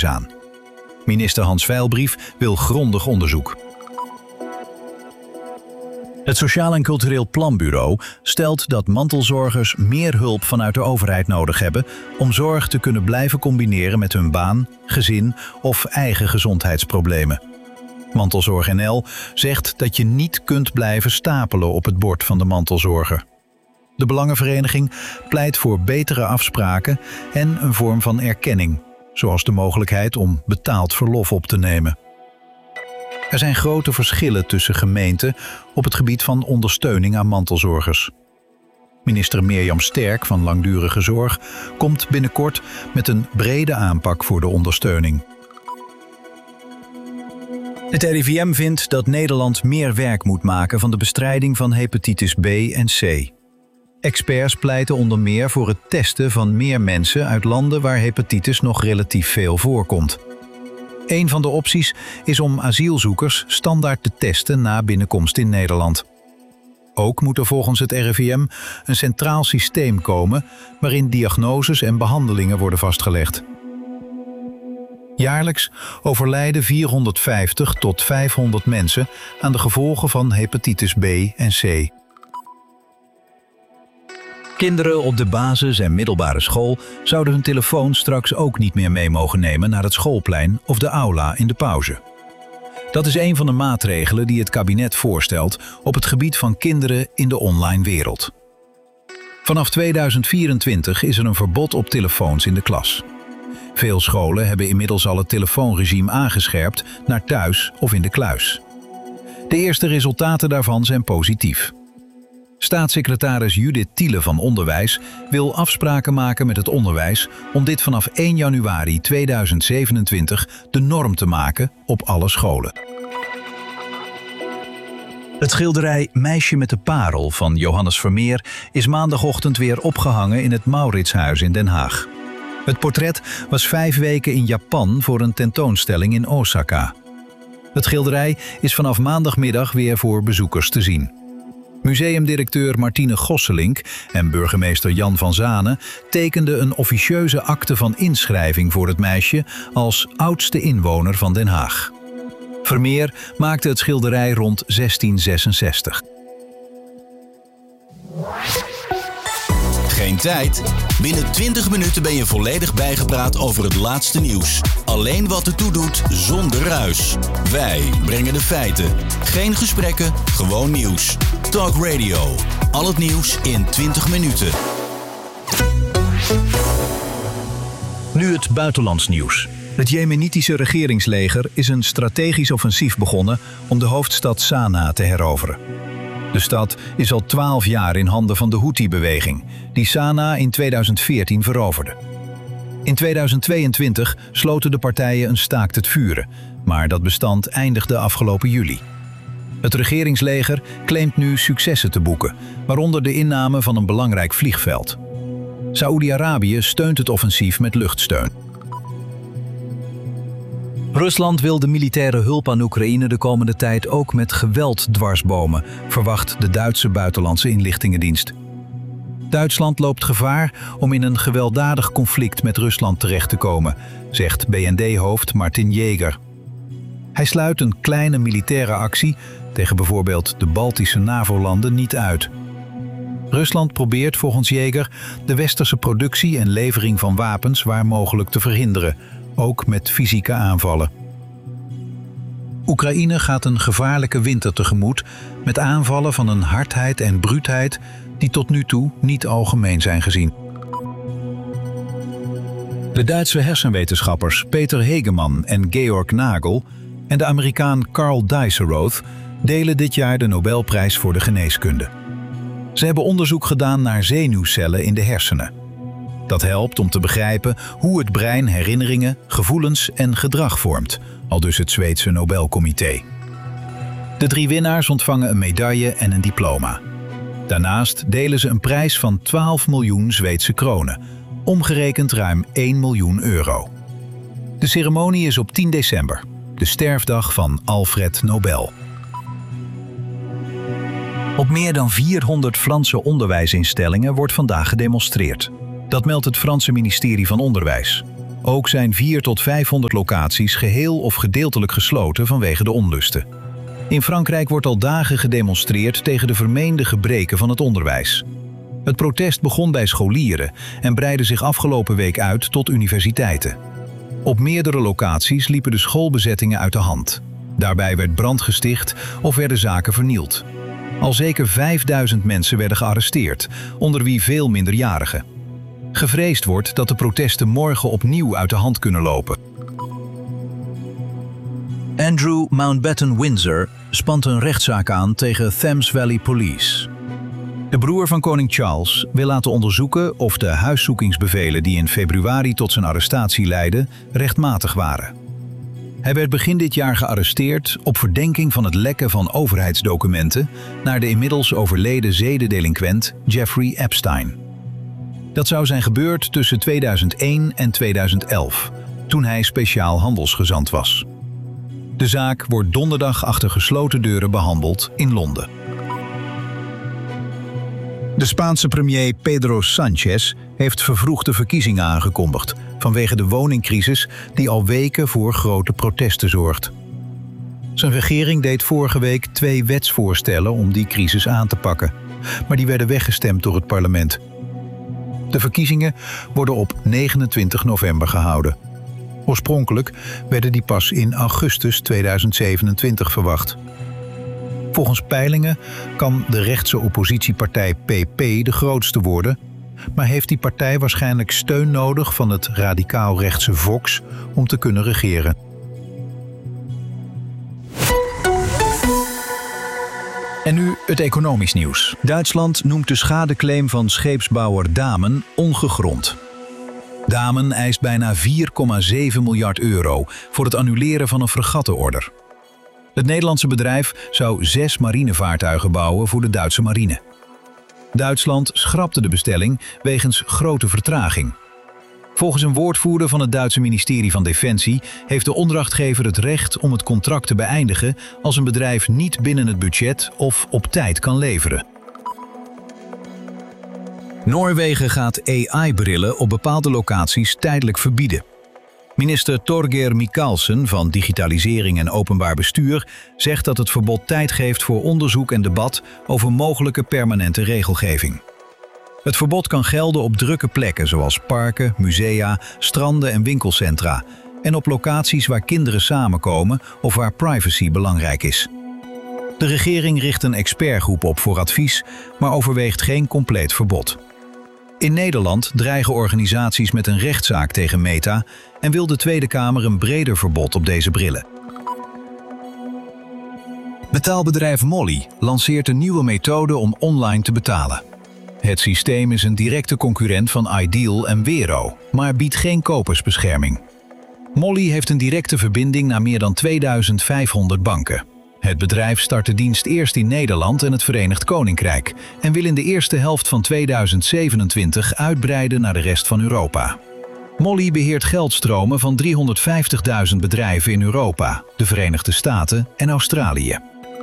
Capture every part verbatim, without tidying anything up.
ziektes aan. Minister Hans Veilbrief wil grondig onderzoek. Het Sociaal en Cultureel Planbureau stelt dat mantelzorgers meer hulp vanuit de overheid nodig hebben om zorg te kunnen blijven combineren met hun baan, gezin of eigen gezondheidsproblemen. Mantelzorg N L zegt dat je niet kunt blijven stapelen op het bord van de mantelzorger. De Belangenvereniging pleit voor betere afspraken en een vorm van erkenning, zoals de mogelijkheid om betaald verlof op te nemen. Er zijn grote verschillen tussen gemeenten op het gebied van ondersteuning aan mantelzorgers. Minister Mirjam Sterk van Langdurige Zorg komt binnenkort met een brede aanpak voor de ondersteuning. Het R I V M vindt dat Nederland meer werk moet maken van de bestrijding van hepatitis B en C. Experts pleiten onder meer voor het testen van meer mensen uit landen waar hepatitis nog relatief veel voorkomt. Een van de opties is om asielzoekers standaard te testen na binnenkomst in Nederland. Ook moet er volgens het R I V M een centraal systeem komen waarin diagnoses en behandelingen worden vastgelegd. Jaarlijks overlijden vierhonderdvijftig tot vijfhonderd mensen aan de gevolgen van hepatitis B en C. Kinderen op de basis- en middelbare school zouden hun telefoon straks ook niet meer mee mogen nemen naar het schoolplein of de aula in de pauze. Dat is een van de maatregelen die het kabinet voorstelt op het gebied van kinderen in de online wereld. Vanaf tweeduizend vierentwintig is er een verbod op telefoons in de klas. Veel scholen hebben inmiddels al het telefoonregime aangescherpt naar thuis of in de kluis. De eerste resultaten daarvan zijn positief. Staatssecretaris Judith Thiele van Onderwijs wil afspraken maken met het onderwijs om dit vanaf één januari tweeduizend zevenentwintig de norm te maken op alle scholen. Het schilderij Meisje met de Parel van Johannes Vermeer is maandagochtend weer opgehangen in het Mauritshuis in Den Haag. Het portret was vijf weken in Japan voor een tentoonstelling in Osaka. Het schilderij is vanaf maandagmiddag weer voor bezoekers te zien. Museumdirecteur Martine Gosselink en burgemeester Jan van Zanen tekenden een officieuze akte van inschrijving voor het meisje als oudste inwoner van Den Haag. Vermeer maakte het schilderij rond zestien zesenzestig. Geen tijd? Binnen twintig minuten ben je volledig bijgepraat over het laatste nieuws. Alleen wat ertoe doet, zonder ruis. Wij brengen de feiten. Geen gesprekken, gewoon nieuws. Talk Radio. Al het nieuws in twintig minuten. Nu het buitenlands nieuws. Het Jemenitische regeringsleger is een strategisch offensief begonnen om de hoofdstad Sanaa te heroveren. De stad is al twaalf jaar in handen van de Houthi-beweging, die Sanaa in tweeduizend veertien veroverde. In tweeduizend tweeëntwintig sloten de partijen een staakt het vuren, maar dat bestand eindigde afgelopen juli. Het regeringsleger claimt nu successen te boeken, waaronder de inname van een belangrijk vliegveld. Saoedi-Arabië steunt het offensief met luchtsteun. Rusland wil de militaire hulp aan Oekraïne de komende tijd ook met geweld dwarsbomen, verwacht de Duitse buitenlandse inlichtingendienst. Duitsland loopt gevaar om in een gewelddadig conflict met Rusland terecht te komen, zegt B N D-hoofd Martin Jäger. Hij sluit een kleine militaire actie tegen bijvoorbeeld de Baltische NAVO-landen niet uit. Rusland probeert volgens Jäger de westerse productie en levering van wapens waar mogelijk te verhinderen, ook met fysieke aanvallen. Oekraïne gaat een gevaarlijke winter tegemoet met aanvallen van een hardheid en bruutheid die tot nu toe niet algemeen zijn gezien. De Duitse hersenwetenschappers Peter Hegemann en Georg Nagel en de Amerikaan Carl Dijsselroth delen dit jaar de Nobelprijs voor de geneeskunde. Ze hebben onderzoek gedaan naar zenuwcellen in de hersenen. Dat helpt om te begrijpen hoe het brein herinneringen, gevoelens en gedrag vormt, aldus het Zweedse Nobelcomité. De drie winnaars ontvangen een medaille en een diploma. Daarnaast delen ze een prijs van twaalf miljoen Zweedse kronen, omgerekend ruim één miljoen euro. De ceremonie is op tien december, de sterfdag van Alfred Nobel. Op meer dan vierhonderd Franse onderwijsinstellingen wordt vandaag gedemonstreerd. Dat meldt het Franse ministerie van Onderwijs. Ook zijn vierhonderd tot vijfhonderd locaties geheel of gedeeltelijk gesloten vanwege de onlusten. In Frankrijk wordt al dagen gedemonstreerd tegen de vermeende gebreken van het onderwijs. Het protest begon bij scholieren en breidde zich afgelopen week uit tot universiteiten. Op meerdere locaties liepen de schoolbezettingen uit de hand. Daarbij werd brand gesticht of werden zaken vernield. Al zeker vijfduizend mensen werden gearresteerd, onder wie veel minderjarigen. Gevreesd wordt dat de protesten morgen opnieuw uit de hand kunnen lopen. Andrew Mountbatten Windsor spant een rechtszaak aan tegen Thames Valley Police. De broer van koning Charles wil laten onderzoeken of de huiszoekingsbevelen die in februari tot zijn arrestatie leidden rechtmatig waren. Hij werd begin dit jaar gearresteerd op verdenking van het lekken van overheidsdocumenten naar de inmiddels overleden zedendelinquent Jeffrey Epstein. Dat zou zijn gebeurd tussen tweeduizend één en tweeduizend elf, toen hij speciaal handelsgezant was. De zaak wordt donderdag achter gesloten deuren behandeld in Londen. De Spaanse premier Pedro Sánchez heeft vervroegde verkiezingen aangekondigd vanwege de woningcrisis die al weken voor grote protesten zorgt. Zijn regering deed vorige week twee wetsvoorstellen om die crisis aan te pakken, maar die werden weggestemd door het parlement. De verkiezingen worden op negenentwintig november gehouden. Oorspronkelijk werden die pas in augustus tweeduizend zevenentwintig verwacht. Volgens peilingen kan de rechtse oppositiepartij P P de grootste worden, maar heeft die partij waarschijnlijk steun nodig van het radicaal-rechtse Vox om te kunnen regeren. En nu het economisch nieuws. Duitsland noemt de schadeclaim van scheepsbouwer Damen ongegrond. Damen eist bijna vier komma zeven miljard euro voor het annuleren van een fregattenorder. Het Nederlandse bedrijf zou zes marinevaartuigen bouwen voor de Duitse marine. Duitsland schrapte de bestelling wegens grote vertraging. Volgens een woordvoerder van het Duitse ministerie van Defensie heeft de opdrachtgever het recht om het contract te beëindigen als een bedrijf niet binnen het budget of op tijd kan leveren. Noorwegen gaat A I-brillen op bepaalde locaties tijdelijk verbieden. Minister Torgeir Micaelsen van Digitalisering en Openbaar Bestuur zegt dat het verbod tijd geeft voor onderzoek en debat over mogelijke permanente regelgeving. Het verbod kan gelden op drukke plekken zoals parken, musea, stranden en winkelcentra en op locaties waar kinderen samenkomen of waar privacy belangrijk is. De regering richt een expertgroep op voor advies, maar overweegt geen compleet verbod. In Nederland dreigen organisaties met een rechtszaak tegen Meta en wil de Tweede Kamer een breder verbod op deze brillen. Betaalbedrijf Mollie lanceert een nieuwe methode om online te betalen. Het systeem is een directe concurrent van Ideal en Wero, maar biedt geen kopersbescherming. Mollie heeft een directe verbinding naar meer dan tweeduizend vijfhonderd banken. Het bedrijf start de dienst eerst in Nederland en het Verenigd Koninkrijk en wil in de eerste helft van tweeduizend zevenentwintig uitbreiden naar de rest van Europa. Mollie beheert geldstromen van driehonderdvijftigduizend bedrijven in Europa, de Verenigde Staten en Australië.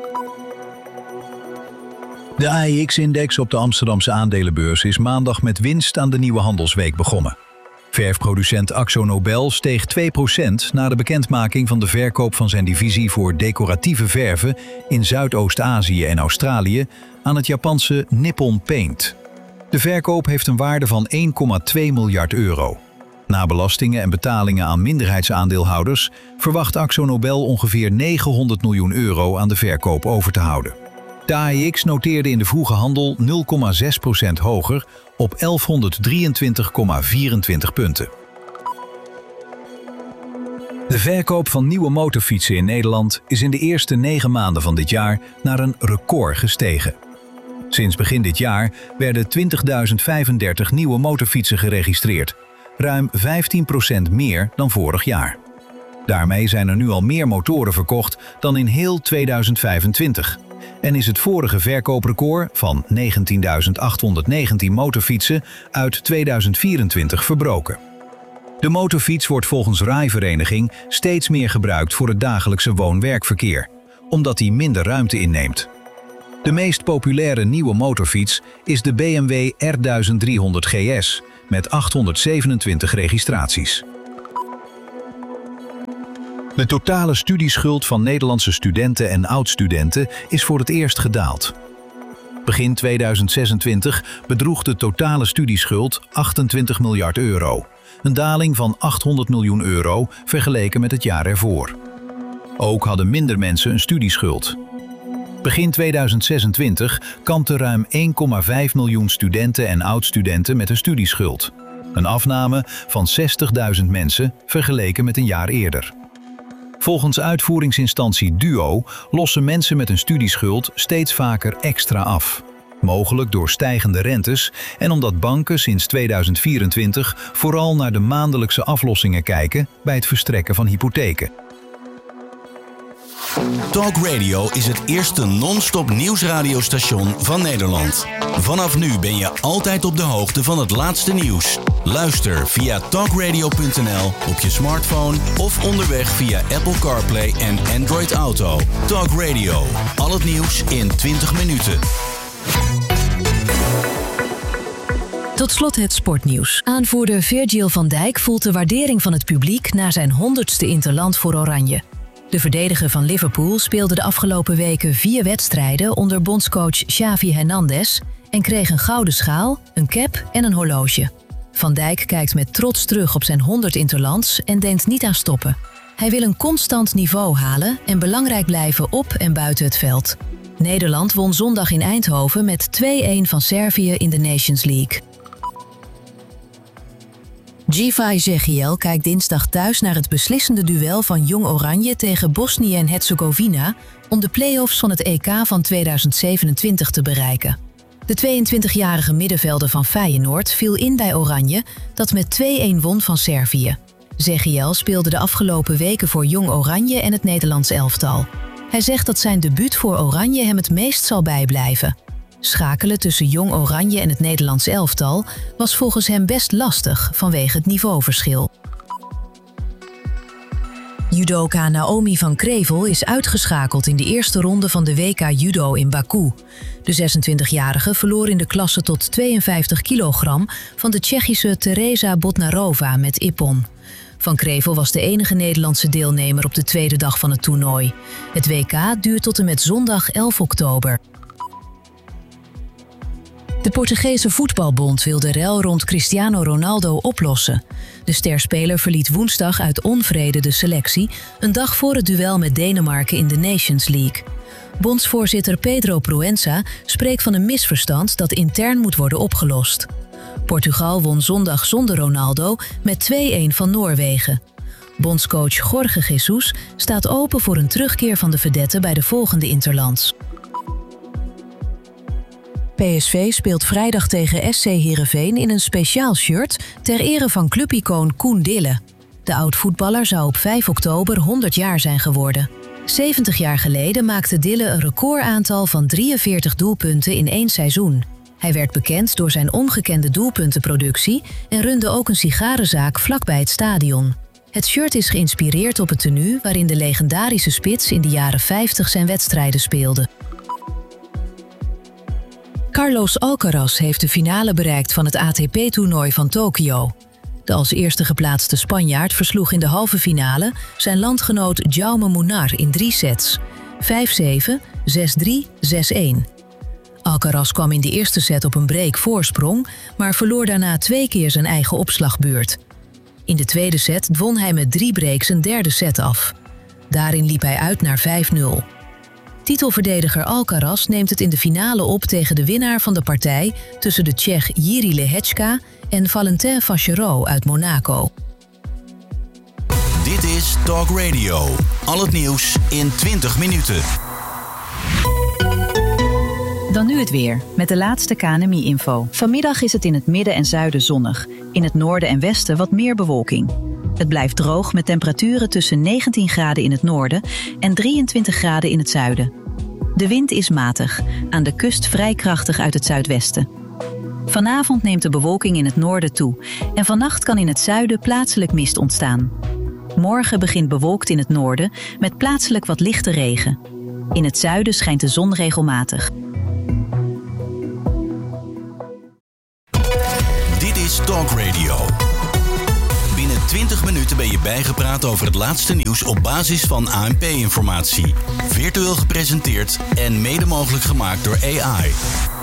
De A E X-index op de Amsterdamse aandelenbeurs is maandag met winst aan de nieuwe handelsweek begonnen. Verfproducent AkzoNobel steeg twee procent na de bekendmaking van de verkoop van zijn divisie voor decoratieve verven in Zuidoost-Azië en Australië aan het Japanse Nippon Paint. De verkoop heeft een waarde van één komma twee miljard euro. Na belastingen en betalingen aan minderheidsaandeelhouders verwacht AkzoNobel ongeveer negenhonderd miljoen euro aan de verkoop over te houden. De A E X noteerde in de vroege handel nul komma zes procent hoger op elfhonderddrieëntwintig komma vierentwintig punten. De verkoop van nieuwe motorfietsen in Nederland is in de eerste negen maanden van dit jaar naar een record gestegen. Sinds begin dit jaar werden twintigduizend vijfendertig nieuwe motorfietsen geregistreerd, ruim vijftien procent meer dan vorig jaar. Daarmee zijn er nu al meer motoren verkocht dan in heel tweeduizend vijfentwintig. En is het vorige verkooprecord van negentienduizend achthonderdnegentien motorfietsen uit tweeduizend vierentwintig verbroken. De motorfiets wordt volgens Rijvereniging steeds meer gebruikt voor het dagelijkse woon-werkverkeer, omdat die minder ruimte inneemt. De meest populaire nieuwe motorfiets is de B M W R driehonderd G S met achthonderdzevenentwintig registraties. De totale studieschuld van Nederlandse studenten en oud-studenten is voor het eerst gedaald. Begin tweeduizend zesentwintig bedroeg de totale studieschuld achtentwintig miljard euro. Een daling van achthonderd miljoen euro vergeleken met het jaar ervoor. Ook hadden minder mensen een studieschuld. Begin tweeduizend zesentwintig kampten ruim één komma vijf miljoen studenten en oud-studenten met een studieschuld. Een afname van zestigduizend mensen vergeleken met een jaar eerder. Volgens uitvoeringsinstantie Duo lossen mensen met een studieschuld steeds vaker extra af. Mogelijk door stijgende rentes en omdat banken sinds tweeduizend vierentwintig vooral naar de maandelijkse aflossingen kijken bij het verstrekken van hypotheken. Talk Radio is het eerste non-stop nieuwsradiostation van Nederland. Vanaf nu ben je altijd op de hoogte van het laatste nieuws. Luister via talkradio punt n l op je smartphone of onderweg via Apple CarPlay en Android Auto. Talk Radio, al het nieuws in twintig minuten. Tot slot het sportnieuws. Aanvoerder Virgil van Dijk voelt de waardering van het publiek na zijn honderdste interland voor Oranje. De verdediger van Liverpool speelde de afgelopen weken vier wedstrijden onder bondscoach Xavi Hernandez en kreeg een gouden schaal, een cap en een horloge. Van Dijk kijkt met trots terug op zijn honderd interlands en denkt niet aan stoppen. Hij wil een constant niveau halen en belangrijk blijven op en buiten het veld. Nederland won zondag in Eindhoven met twee-een van Servië in de Nations League. Givay Zegiel kijkt dinsdag thuis naar het beslissende duel van Jong Oranje tegen Bosnië en Herzegovina om de play-offs van het E K van tweeduizend zevenentwintig te bereiken. De tweeëntwintigjarige middenvelder van Feyenoord viel in bij Oranje, dat met twee-een won van Servië. Zegiel speelde de afgelopen weken voor Jong Oranje en het Nederlands elftal. Hij zegt dat zijn debuut voor Oranje hem het meest zal bijblijven. Schakelen tussen Jong Oranje en het Nederlands elftal was volgens hem best lastig vanwege het niveauverschil. Judoka Naomi van Krevel is uitgeschakeld in de eerste ronde van de W K Judo in Baku. De zesentwintigjarige verloor in de klasse tot tweeënvijftig kilogram van de Tsjechische Teresa Botnarova met ippon. Van Krevel was de enige Nederlandse deelnemer op de tweede dag van het toernooi. Het W K duurt tot en met zondag elf oktober. De Portugese voetbalbond wil de rel rond Cristiano Ronaldo oplossen. De sterspeler verliet woensdag uit onvrede de selectie, een dag voor het duel met Denemarken in de Nations League. Bondsvoorzitter Pedro Proença spreekt van een misverstand dat intern moet worden opgelost. Portugal won zondag zonder Ronaldo met twee-een van Noorwegen. Bondscoach Jorge Jesus staat open voor een terugkeer van de vedette bij de volgende interlands. P S V speelt vrijdag tegen S C Heerenveen in een speciaal shirt ter ere van clubicoon Koen Dille. De oud-voetballer zou op vijf oktober honderd jaar zijn geworden. zeventig jaar geleden maakte Dille een recordaantal van drieënveertig doelpunten in één seizoen. Hij werd bekend door zijn ongekende doelpuntenproductie en runde ook een sigarenzaak vlakbij het stadion. Het shirt is geïnspireerd op het tenue waarin de legendarische spits in de jaren vijftig zijn wedstrijden speelde. Carlos Alcaraz heeft de finale bereikt van het A T P-toernooi van Tokio. De als eerste geplaatste Spanjaard versloeg in de halve finale zijn landgenoot Jaume Munar in drie sets. vijf zeven, zes drie, zes-een. Alcaraz kwam in de eerste set op een break voorsprong, maar verloor daarna twee keer zijn eigen opslagbeurt. In de tweede set won hij met drie breaks een derde set af. Daarin liep hij uit naar vijf nul. Titelverdediger Alcaraz neemt het in de finale op tegen de winnaar van de partij tussen de Tsjech Jiří Lehečka en Valentin Vachereau uit Monaco. Dit is Talk Radio. Al het nieuws in twintig minuten. Dan nu het weer, met de laatste K N M I-info. Vanmiddag is het in het midden en zuiden zonnig. In het noorden en westen wat meer bewolking. Het blijft droog met temperaturen tussen negentien graden in het noorden en drieëntwintig graden in het zuiden. De wind is matig, aan de kust vrij krachtig uit het zuidwesten. Vanavond neemt de bewolking in het noorden toe en vannacht kan in het zuiden plaatselijk mist ontstaan. Morgen begint bewolkt in het noorden met plaatselijk wat lichte regen. In het zuiden schijnt de zon regelmatig. Dit is Talk Radio. Binnen twintig minuten ben je bijgepraat over het laatste nieuws op basis van A N P-informatie. Virtueel gepresenteerd en mede mogelijk gemaakt door A I.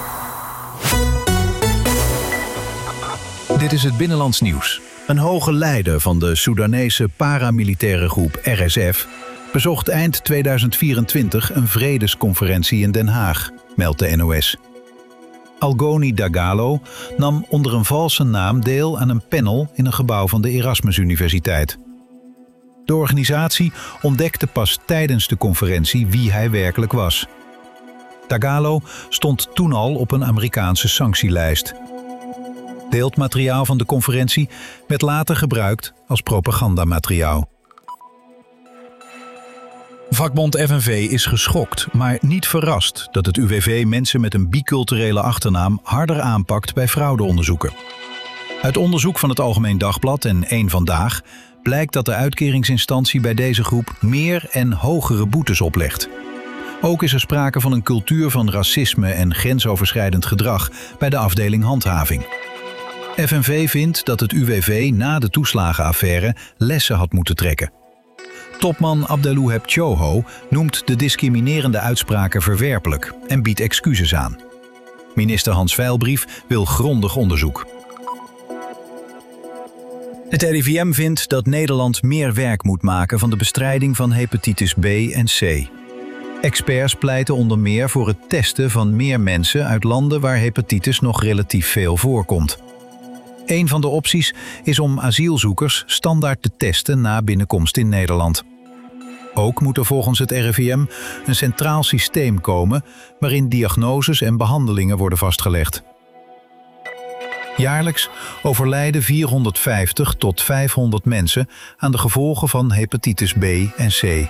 Dit is het Binnenlands Nieuws. Een hoge leider van de Soedanese paramilitaire groep R S F bezocht eind tweeduizend vierentwintig een vredesconferentie in Den Haag, meldt de N O S. Algoni Dagalo nam onder een valse naam deel aan een panel in een gebouw van de Erasmus Universiteit. De organisatie ontdekte pas tijdens de conferentie wie hij werkelijk was. Dagalo stond toen al op een Amerikaanse sanctielijst. Beeldmateriaal van de conferentie werd later gebruikt als propagandamateriaal. Vakbond F N V is geschokt, maar niet verrast dat het U W V mensen met een biculturele achternaam harder aanpakt bij fraudeonderzoeken. Uit onderzoek van het Algemeen Dagblad en Eén Vandaag blijkt dat de uitkeringsinstantie bij deze groep meer en hogere boetes oplegt. Ook is er sprake van een cultuur van racisme en grensoverschrijdend gedrag bij de afdeling handhaving. F N V vindt dat het U W V na de toeslagenaffaire lessen had moeten trekken. Topman Abdelouheb Choho noemt de discriminerende uitspraken verwerpelijk en biedt excuses aan. Minister Hans Veilbrief wil grondig onderzoek. Het R I V M vindt dat Nederland meer werk moet maken van de bestrijding van hepatitis B en C. Experts pleiten onder meer voor het testen van meer mensen uit landen waar hepatitis nog relatief veel voorkomt. Een van de opties is om asielzoekers standaard te testen na binnenkomst in Nederland. Ook moet er volgens het R I V M een centraal systeem komen waarin diagnoses en behandelingen worden vastgelegd. Jaarlijks overlijden vierhonderdvijftig tot vijfhonderd mensen aan de gevolgen van hepatitis B en C.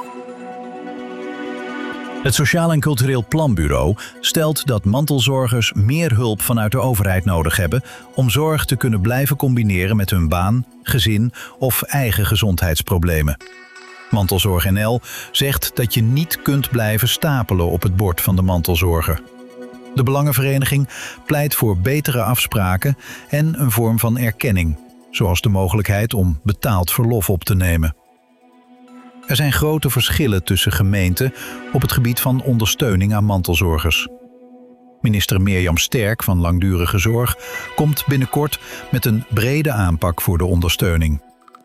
Het Sociaal en Cultureel Planbureau stelt dat mantelzorgers meer hulp vanuit de overheid nodig hebben om zorg te kunnen blijven combineren met hun baan, gezin of eigen gezondheidsproblemen. Mantelzorg N L zegt dat je niet kunt blijven stapelen op het bord van de mantelzorger. De Belangenvereniging pleit voor betere afspraken en een vorm van erkenning, zoals de mogelijkheid om betaald verlof op te nemen. Er zijn grote verschillen tussen gemeenten op het gebied van ondersteuning aan mantelzorgers. Minister Mirjam Sterk van Langdurige Zorg komt binnenkort met een brede aanpak voor de ondersteuning.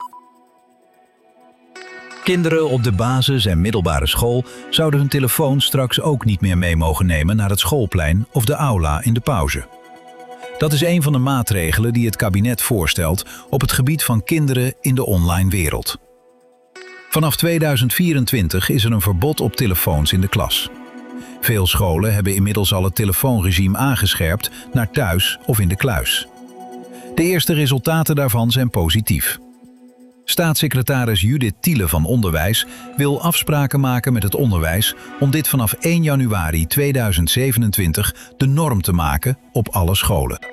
Kinderen op de basis- en middelbare school zouden hun telefoon straks ook niet meer mee mogen nemen naar het schoolplein of de aula in de pauze. Dat is een van de maatregelen die het kabinet voorstelt op het gebied van kinderen in de online wereld. Vanaf tweeduizend vierentwintig is er een verbod op telefoons in de klas. Veel scholen hebben inmiddels al het telefoonregime aangescherpt naar thuis of in de kluis. De eerste resultaten daarvan zijn positief. Staatssecretaris Judith Thiele van Onderwijs wil afspraken maken met het onderwijs om dit vanaf één januari tweeduizend zevenentwintig de norm te maken op alle scholen.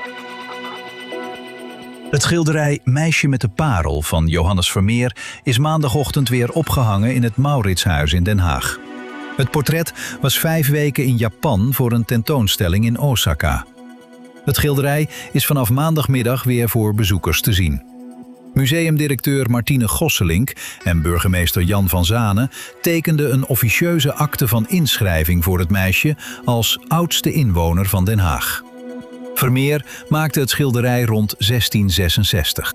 Het schilderij Meisje met de Parel van Johannes Vermeer is maandagochtend weer opgehangen in het Mauritshuis in Den Haag. Het portret was vijf weken in Japan voor een tentoonstelling in Osaka. Het schilderij is vanaf maandagmiddag weer voor bezoekers te zien. Museumdirecteur Martine Gosselink en burgemeester Jan van Zanen tekenden een officieuze akte van inschrijving voor het meisje als oudste inwoner van Den Haag. Vermeer maakte het schilderij rond zestien zesenzestig.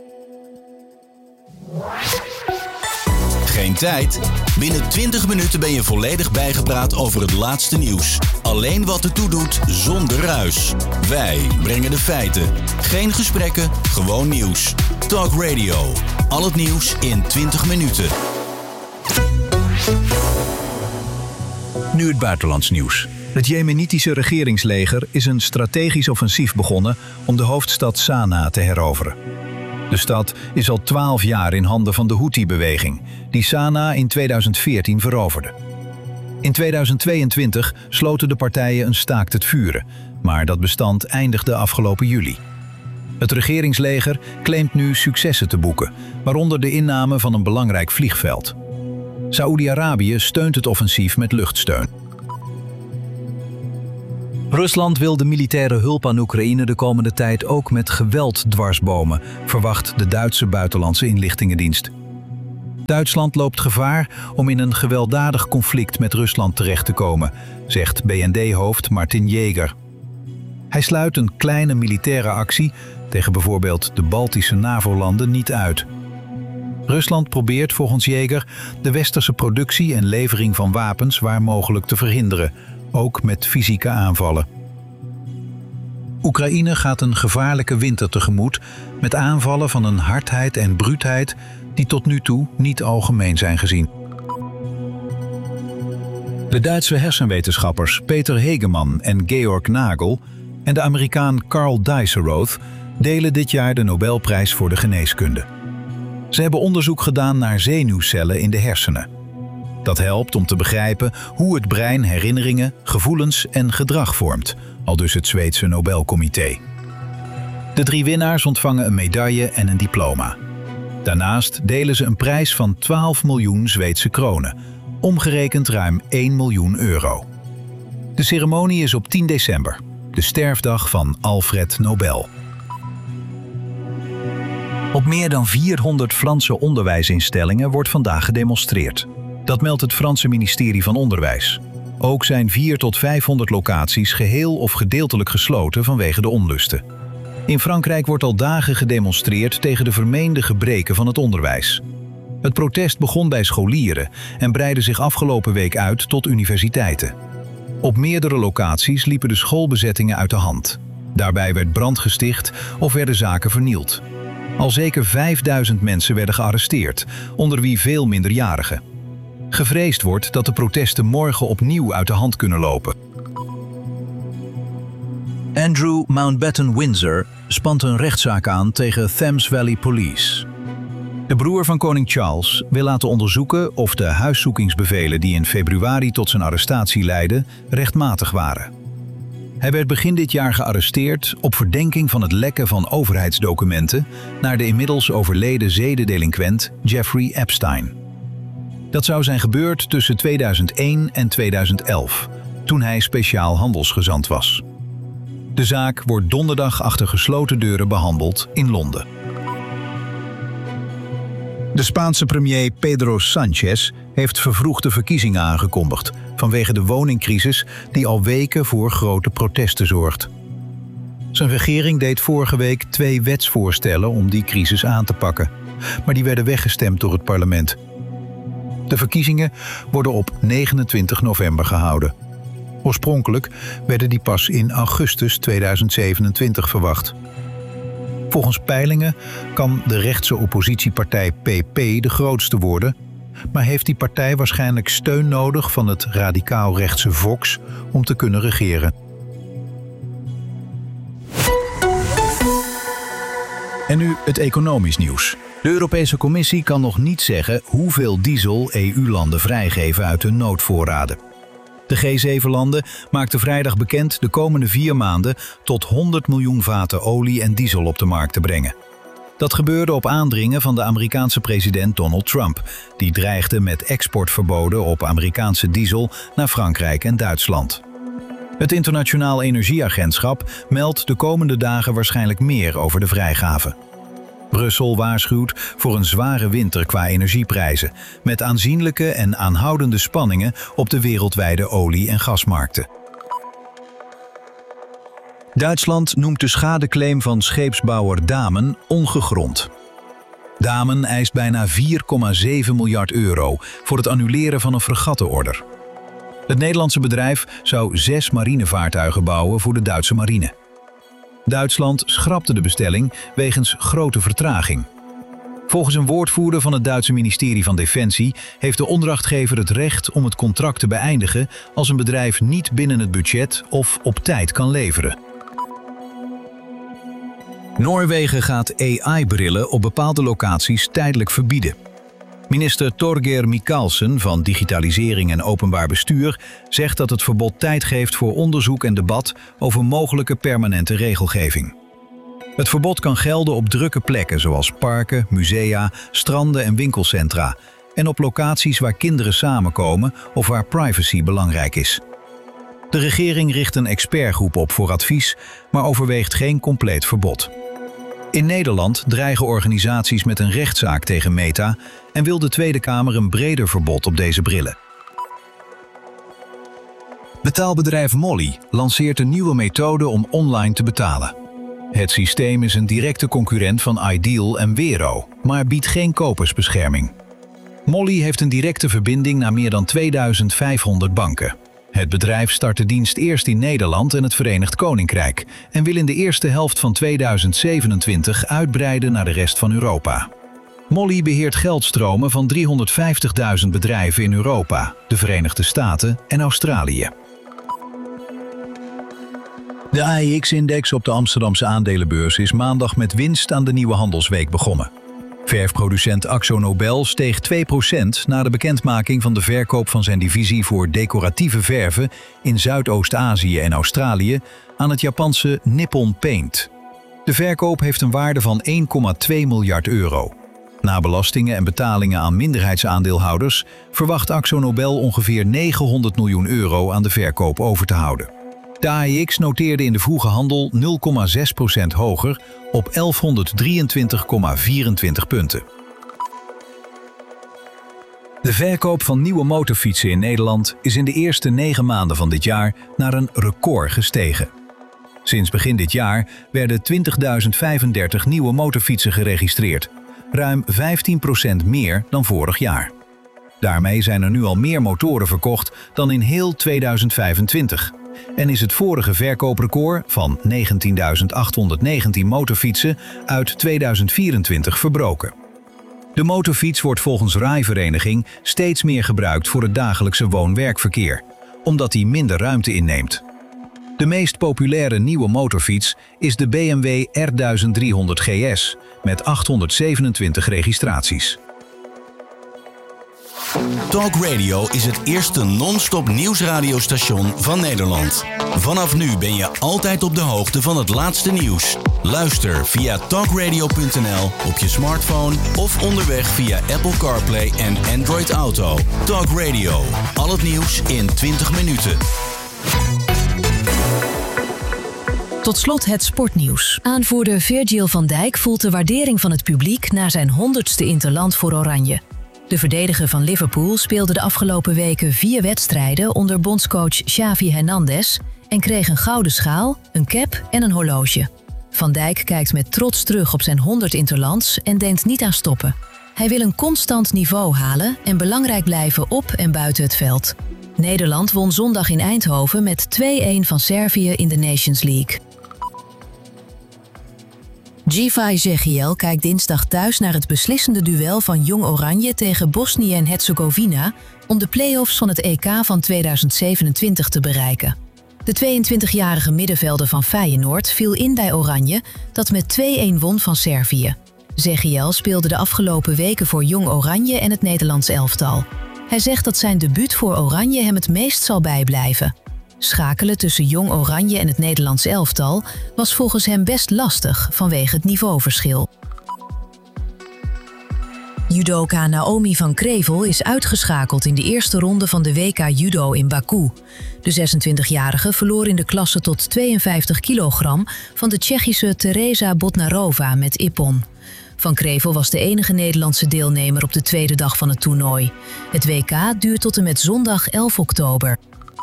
Geen tijd? Binnen twintig minuten ben je volledig bijgepraat over het laatste nieuws. Alleen wat ertoe doet, zonder ruis. Wij brengen de feiten. Geen gesprekken, gewoon nieuws. Talk Radio. Al het nieuws in twintig minuten. Nu het buitenlands nieuws. Het Jemenitische regeringsleger is een strategisch offensief begonnen om de hoofdstad Sanaa te heroveren. De stad is al twaalf jaar in handen van de Houthi-beweging, die Sanaa in tweeduizend veertien veroverde. In tweeduizend tweeëntwintig sloten de partijen een staakt het vuren, maar dat bestand eindigde afgelopen juli. Het regeringsleger claimt nu successen te boeken, waaronder de inname van een belangrijk vliegveld. Saoedi-Arabië steunt het offensief met luchtsteun. Rusland wil de militaire hulp aan Oekraïne de komende tijd ook met geweld dwarsbomen, verwacht de Duitse buitenlandse inlichtingendienst. Duitsland loopt gevaar om in een gewelddadig conflict met Rusland terecht te komen, zegt B N D-hoofd Martin Jäger. Hij sluit een kleine militaire actie tegen bijvoorbeeld de Baltische NAVO-landen niet uit. Rusland probeert volgens Jäger de westerse productie en levering van wapens waar mogelijk te verhinderen, ook met fysieke aanvallen. Oekraïne gaat een gevaarlijke winter tegemoet met aanvallen van een hardheid en bruutheid die tot nu toe niet algemeen zijn gezien. De Duitse hersenwetenschappers Peter Hegemann en Georg Nagel en de Amerikaan Carl Dijsselroth delen dit jaar de Nobelprijs voor de geneeskunde. Ze hebben onderzoek gedaan naar zenuwcellen in de hersenen. Dat helpt om te begrijpen hoe het brein herinneringen, gevoelens en gedrag vormt, aldus het Zweedse Nobelcomité. De drie winnaars ontvangen een medaille en een diploma. Daarnaast delen ze een prijs van twaalf miljoen Zweedse kronen, omgerekend ruim één miljoen euro. De ceremonie is op tien december, de sterfdag van Alfred Nobel. Op meer dan vierhonderd Franse onderwijsinstellingen wordt vandaag gedemonstreerd. Dat meldt het Franse ministerie van Onderwijs. Ook zijn vierhonderd tot vijfhonderd locaties geheel of gedeeltelijk gesloten vanwege de onlusten. In Frankrijk wordt al dagen gedemonstreerd tegen de vermeende gebreken van het onderwijs. Het protest begon bij scholieren en breidde zich afgelopen week uit tot universiteiten. Op meerdere locaties liepen de schoolbezettingen uit de hand. Daarbij werd brand gesticht of werden zaken vernield. Al zeker vijfduizend mensen werden gearresteerd, onder wie veel minderjarigen. Gevreesd wordt dat de protesten morgen opnieuw uit de hand kunnen lopen. Andrew Mountbatten Windsor spant een rechtszaak aan tegen Thames Valley Police. De broer van koning Charles wil laten onderzoeken of de huiszoekingsbevelen die in februari tot zijn arrestatie leidden rechtmatig waren. Hij werd begin dit jaar gearresteerd op verdenking van het lekken van overheidsdocumenten naar de inmiddels overleden zedendelinquent Jeffrey Epstein. Dat zou zijn gebeurd tussen tweeduizend één en tweeduizend elf, toen hij speciaal handelsgezant was. De zaak wordt donderdag achter gesloten deuren behandeld in Londen. De Spaanse premier Pedro Sánchez heeft vervroegde verkiezingen aangekondigd vanwege de woningcrisis die al weken voor grote protesten zorgt. Zijn regering deed vorige week twee wetsvoorstellen om die crisis aan te pakken, maar die werden weggestemd door het parlement. De verkiezingen worden op negenentwintig november gehouden. Oorspronkelijk werden die pas in augustus tweeduizend zevenentwintig verwacht. Volgens peilingen kan de rechtse oppositiepartij P P de grootste worden, maar heeft die partij waarschijnlijk steun nodig van het radicaal-rechtse Vox om te kunnen regeren. En nu het economisch nieuws. De Europese Commissie kan nog niet zeggen hoeveel diesel E U-landen vrijgeven uit hun noodvoorraden. De G zeven landen maakten vrijdag bekend de komende vier maanden tot honderd miljoen vaten olie en diesel op de markt te brengen. Dat gebeurde op aandringen van de Amerikaanse president Donald Trump, die dreigde met exportverboden op Amerikaanse diesel naar Frankrijk en Duitsland. Het Internationaal Energieagentschap meldt de komende dagen waarschijnlijk meer over de vrijgave. Brussel waarschuwt voor een zware winter qua energieprijzen, met aanzienlijke en aanhoudende spanningen op de wereldwijde olie- en gasmarkten. Duitsland noemt de schadeclaim van scheepsbouwer Damen ongegrond. Damen eist bijna vier komma zeven miljard euro voor het annuleren van een fregattenorder. Het Nederlandse bedrijf zou zes marinevaartuigen bouwen voor de Duitse marine. Duitsland schrapte de bestelling wegens grote vertraging. Volgens een woordvoerder van het Duitse ministerie van Defensie heeft de opdrachtgever het recht om het contract te beëindigen als een bedrijf niet binnen het budget of op tijd kan leveren. Noorwegen gaat A I-brillen op bepaalde locaties tijdelijk verbieden. Minister Torgeir Micaelsen van Digitalisering en Openbaar Bestuur zegt dat het verbod tijd geeft voor onderzoek en debat over mogelijke permanente regelgeving. Het verbod kan gelden op drukke plekken zoals parken, musea, stranden en winkelcentra en op locaties waar kinderen samenkomen of waar privacy belangrijk is. De regering richt een expertgroep op voor advies, maar overweegt geen compleet verbod. In Nederland dreigen organisaties met een rechtszaak tegen Meta en wil de Tweede Kamer een breder verbod op deze brillen. Betaalbedrijf Mollie lanceert een nieuwe methode om online te betalen. Het systeem is een directe concurrent van Ideal en Wero, maar biedt geen kopersbescherming. Mollie heeft een directe verbinding naar meer dan tweeduizend vijfhonderd banken. Het bedrijf start de dienst eerst in Nederland en het Verenigd Koninkrijk en wil in de eerste helft van tweeduizend zevenentwintig uitbreiden naar de rest van Europa. Mollie beheert geldstromen van driehonderdvijftigduizend bedrijven in Europa, de Verenigde Staten en Australië. De A E X-index op de Amsterdamse aandelenbeurs is maandag met winst aan de nieuwe handelsweek begonnen. Verfproducent AkzoNobel steeg twee procent na de bekendmaking van de verkoop van zijn divisie voor decoratieve verven in Zuidoost-Azië en Australië aan het Japanse Nippon Paint. De verkoop heeft een waarde van één komma twee miljard euro. Na belastingen en betalingen aan minderheidsaandeelhouders verwacht AkzoNobel ongeveer negenhonderd miljoen euro aan de verkoop over te houden. De A E X noteerde in de vroege handel nul komma zes procent hoger op elfhonderddrieëntwintig komma vierentwintig punten. De verkoop van nieuwe motorfietsen in Nederland is in de eerste negen maanden van dit jaar naar een record gestegen. Sinds begin dit jaar werden twintigduizend vijfendertig nieuwe motorfietsen geregistreerd, ruim vijftien procent meer dan vorig jaar. Daarmee zijn er nu al meer motoren verkocht dan in heel tweeduizend vijfentwintig. En is het vorige verkooprecord van negentienduizend achthonderdnegentien motorfietsen uit tweeduizend vierentwintig verbroken. De motorfiets wordt volgens Rijvereniging steeds meer gebruikt voor het dagelijkse woon-werkverkeer, omdat die minder ruimte inneemt. De meest populaire nieuwe motorfiets is de B M W R duizend driehonderd G S met achthonderdzevenentwintig registraties. Talk Radio is het eerste non-stop nieuwsradiostation van Nederland. Vanaf nu ben je altijd op de hoogte van het laatste nieuws. Luister via talkradio punt n l op je smartphone of onderweg via Apple CarPlay en Android Auto. Talk Radio, al het nieuws in twintig minuten. Tot slot het sportnieuws. Aanvoerder Virgil van Dijk voelt de waardering van het publiek na zijn honderdste interland voor Oranje. De verdediger van Liverpool speelde de afgelopen weken vier wedstrijden onder bondscoach Xavi Hernandez en kreeg een gouden schaal, een cap en een horloge. Van Dijk kijkt met trots terug op zijn honderd interlands en denkt niet aan stoppen. Hij wil een constant niveau halen en belangrijk blijven op en buiten het veld. Nederland won zondag in Eindhoven met twee-een van Servië in de Nations League. Givay Zegiel kijkt dinsdag thuis naar het beslissende duel van Jong Oranje tegen Bosnië en Herzegovina om de play-offs van het E K van tweeduizend zevenentwintig te bereiken. De tweeëntwintigjarige middenvelder van Feyenoord viel in bij Oranje, dat met twee-een won van Servië. Zegiel speelde de afgelopen weken voor Jong Oranje en het Nederlands elftal. Hij zegt dat zijn debuut voor Oranje hem het meest zal bijblijven. Schakelen tussen Jong Oranje en het Nederlands elftal was volgens hem best lastig vanwege het niveauverschil. Judoka Naomi van Krevel is uitgeschakeld in de eerste ronde van de W K Judo in Baku. De zesentwintigjarige verloor in de klasse tot tweeënvijftig kilogram van de Tsjechische Teresa Bodnarova met ippon. Van Krevel was de enige Nederlandse deelnemer op de tweede dag van het toernooi. Het W K duurt tot en met zondag elf oktober.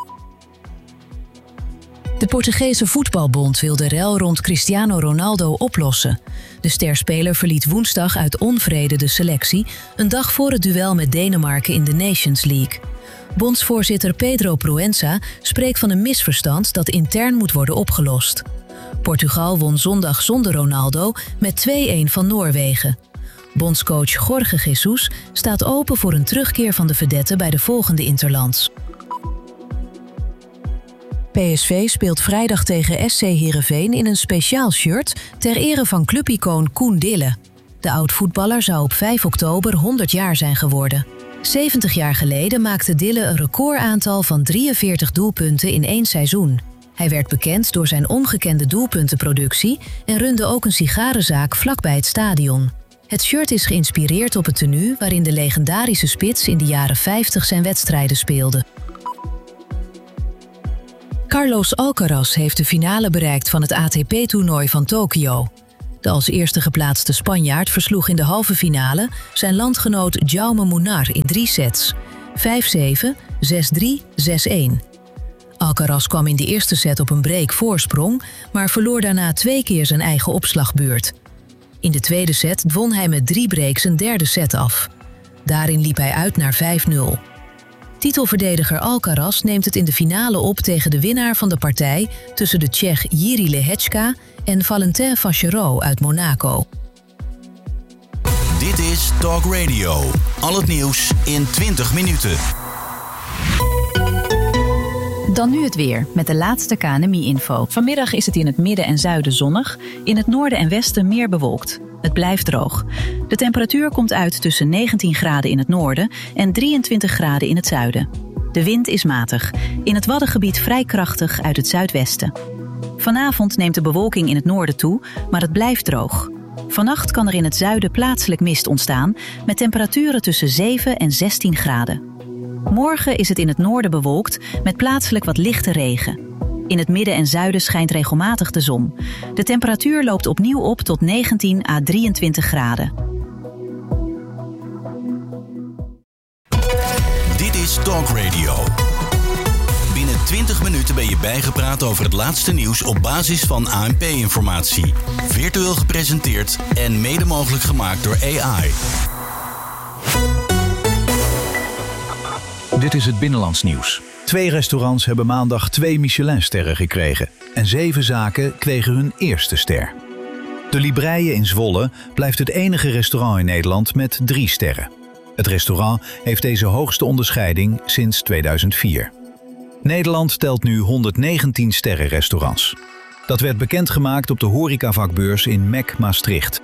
De Portugese voetbalbond wil de rel rond Cristiano Ronaldo oplossen. De sterspeler verliet woensdag uit onvrede de selectie, een dag voor het duel met Denemarken in de Nations League. Bondsvoorzitter Pedro Proença spreekt van een misverstand dat intern moet worden opgelost. Portugal won zondag zonder Ronaldo met twee-een van Noorwegen. Bondscoach Jorge Jesus staat open voor een terugkeer van de vedette bij de volgende interlands. P S V speelt vrijdag tegen S C Heerenveen in een speciaal shirt ter ere van clubicoon Koen Dille. De oud-voetballer zou op vijf oktober honderd jaar zijn geworden. zeventig jaar geleden maakte Dille een recordaantal van drieënveertig doelpunten in één seizoen. Hij werd bekend door zijn ongekende doelpuntenproductie en runde ook een sigarenzaak vlakbij het stadion. Het shirt is geïnspireerd op het tenue waarin de legendarische spits in de jaren vijftig zijn wedstrijden speelde. Carlos Alcaraz heeft de finale bereikt van het A T P-toernooi van Tokio. De als eerste geplaatste Spanjaard versloeg in de halve finale zijn landgenoot Jaume Munar in drie sets. vijf zeven, zes drie, zes een. Alcaraz kwam in de eerste set op een break voorsprong, maar verloor daarna twee keer zijn eigen opslagbeurt. In de tweede set won hij met drie breaks een derde set af. Daarin liep hij uit naar vijf nul. Titelverdediger Alcaraz neemt het in de finale op tegen de winnaar van de partij tussen de Tsjech Jiří Lehečka en Valentin Vachereau uit Monaco. Dit is Talk Radio. Al het nieuws in twintig minuten. Dan nu het weer, met de laatste K N M I-info. Vanmiddag is het in het midden en zuiden zonnig, in het noorden en westen meer bewolkt. Het blijft droog. De temperatuur komt uit tussen negentien graden in het noorden en drieëntwintig graden in het zuiden. De wind is matig, in het Waddengebied vrij krachtig uit het zuidwesten. Vanavond neemt de bewolking in het noorden toe, maar het blijft droog. Vannacht kan er in het zuiden plaatselijk mist ontstaan, met temperaturen tussen zeven en zestien graden. Morgen is het in het noorden bewolkt met plaatselijk wat lichte regen. In het midden en zuiden schijnt regelmatig de zon. De temperatuur loopt opnieuw op tot negentien à drieëntwintig graden. Dit is Talk Radio. Binnen twintig minuten ben je bijgepraat over het laatste nieuws op basis van A N P-informatie. Virtueel gepresenteerd en mede mogelijk gemaakt door A I. Dit is het Binnenlands nieuws. Twee restaurants hebben maandag twee Michelinsterren gekregen. En zeven zaken kregen hun eerste ster. De Libreien in Zwolle blijft het enige restaurant in Nederland met drie sterren. Het restaurant heeft deze hoogste onderscheiding sinds tweeduizend vier. Nederland telt nu honderdnegentien sterrenrestaurants. Dat werd bekendgemaakt op de horecavakbeurs in M E C Maastricht.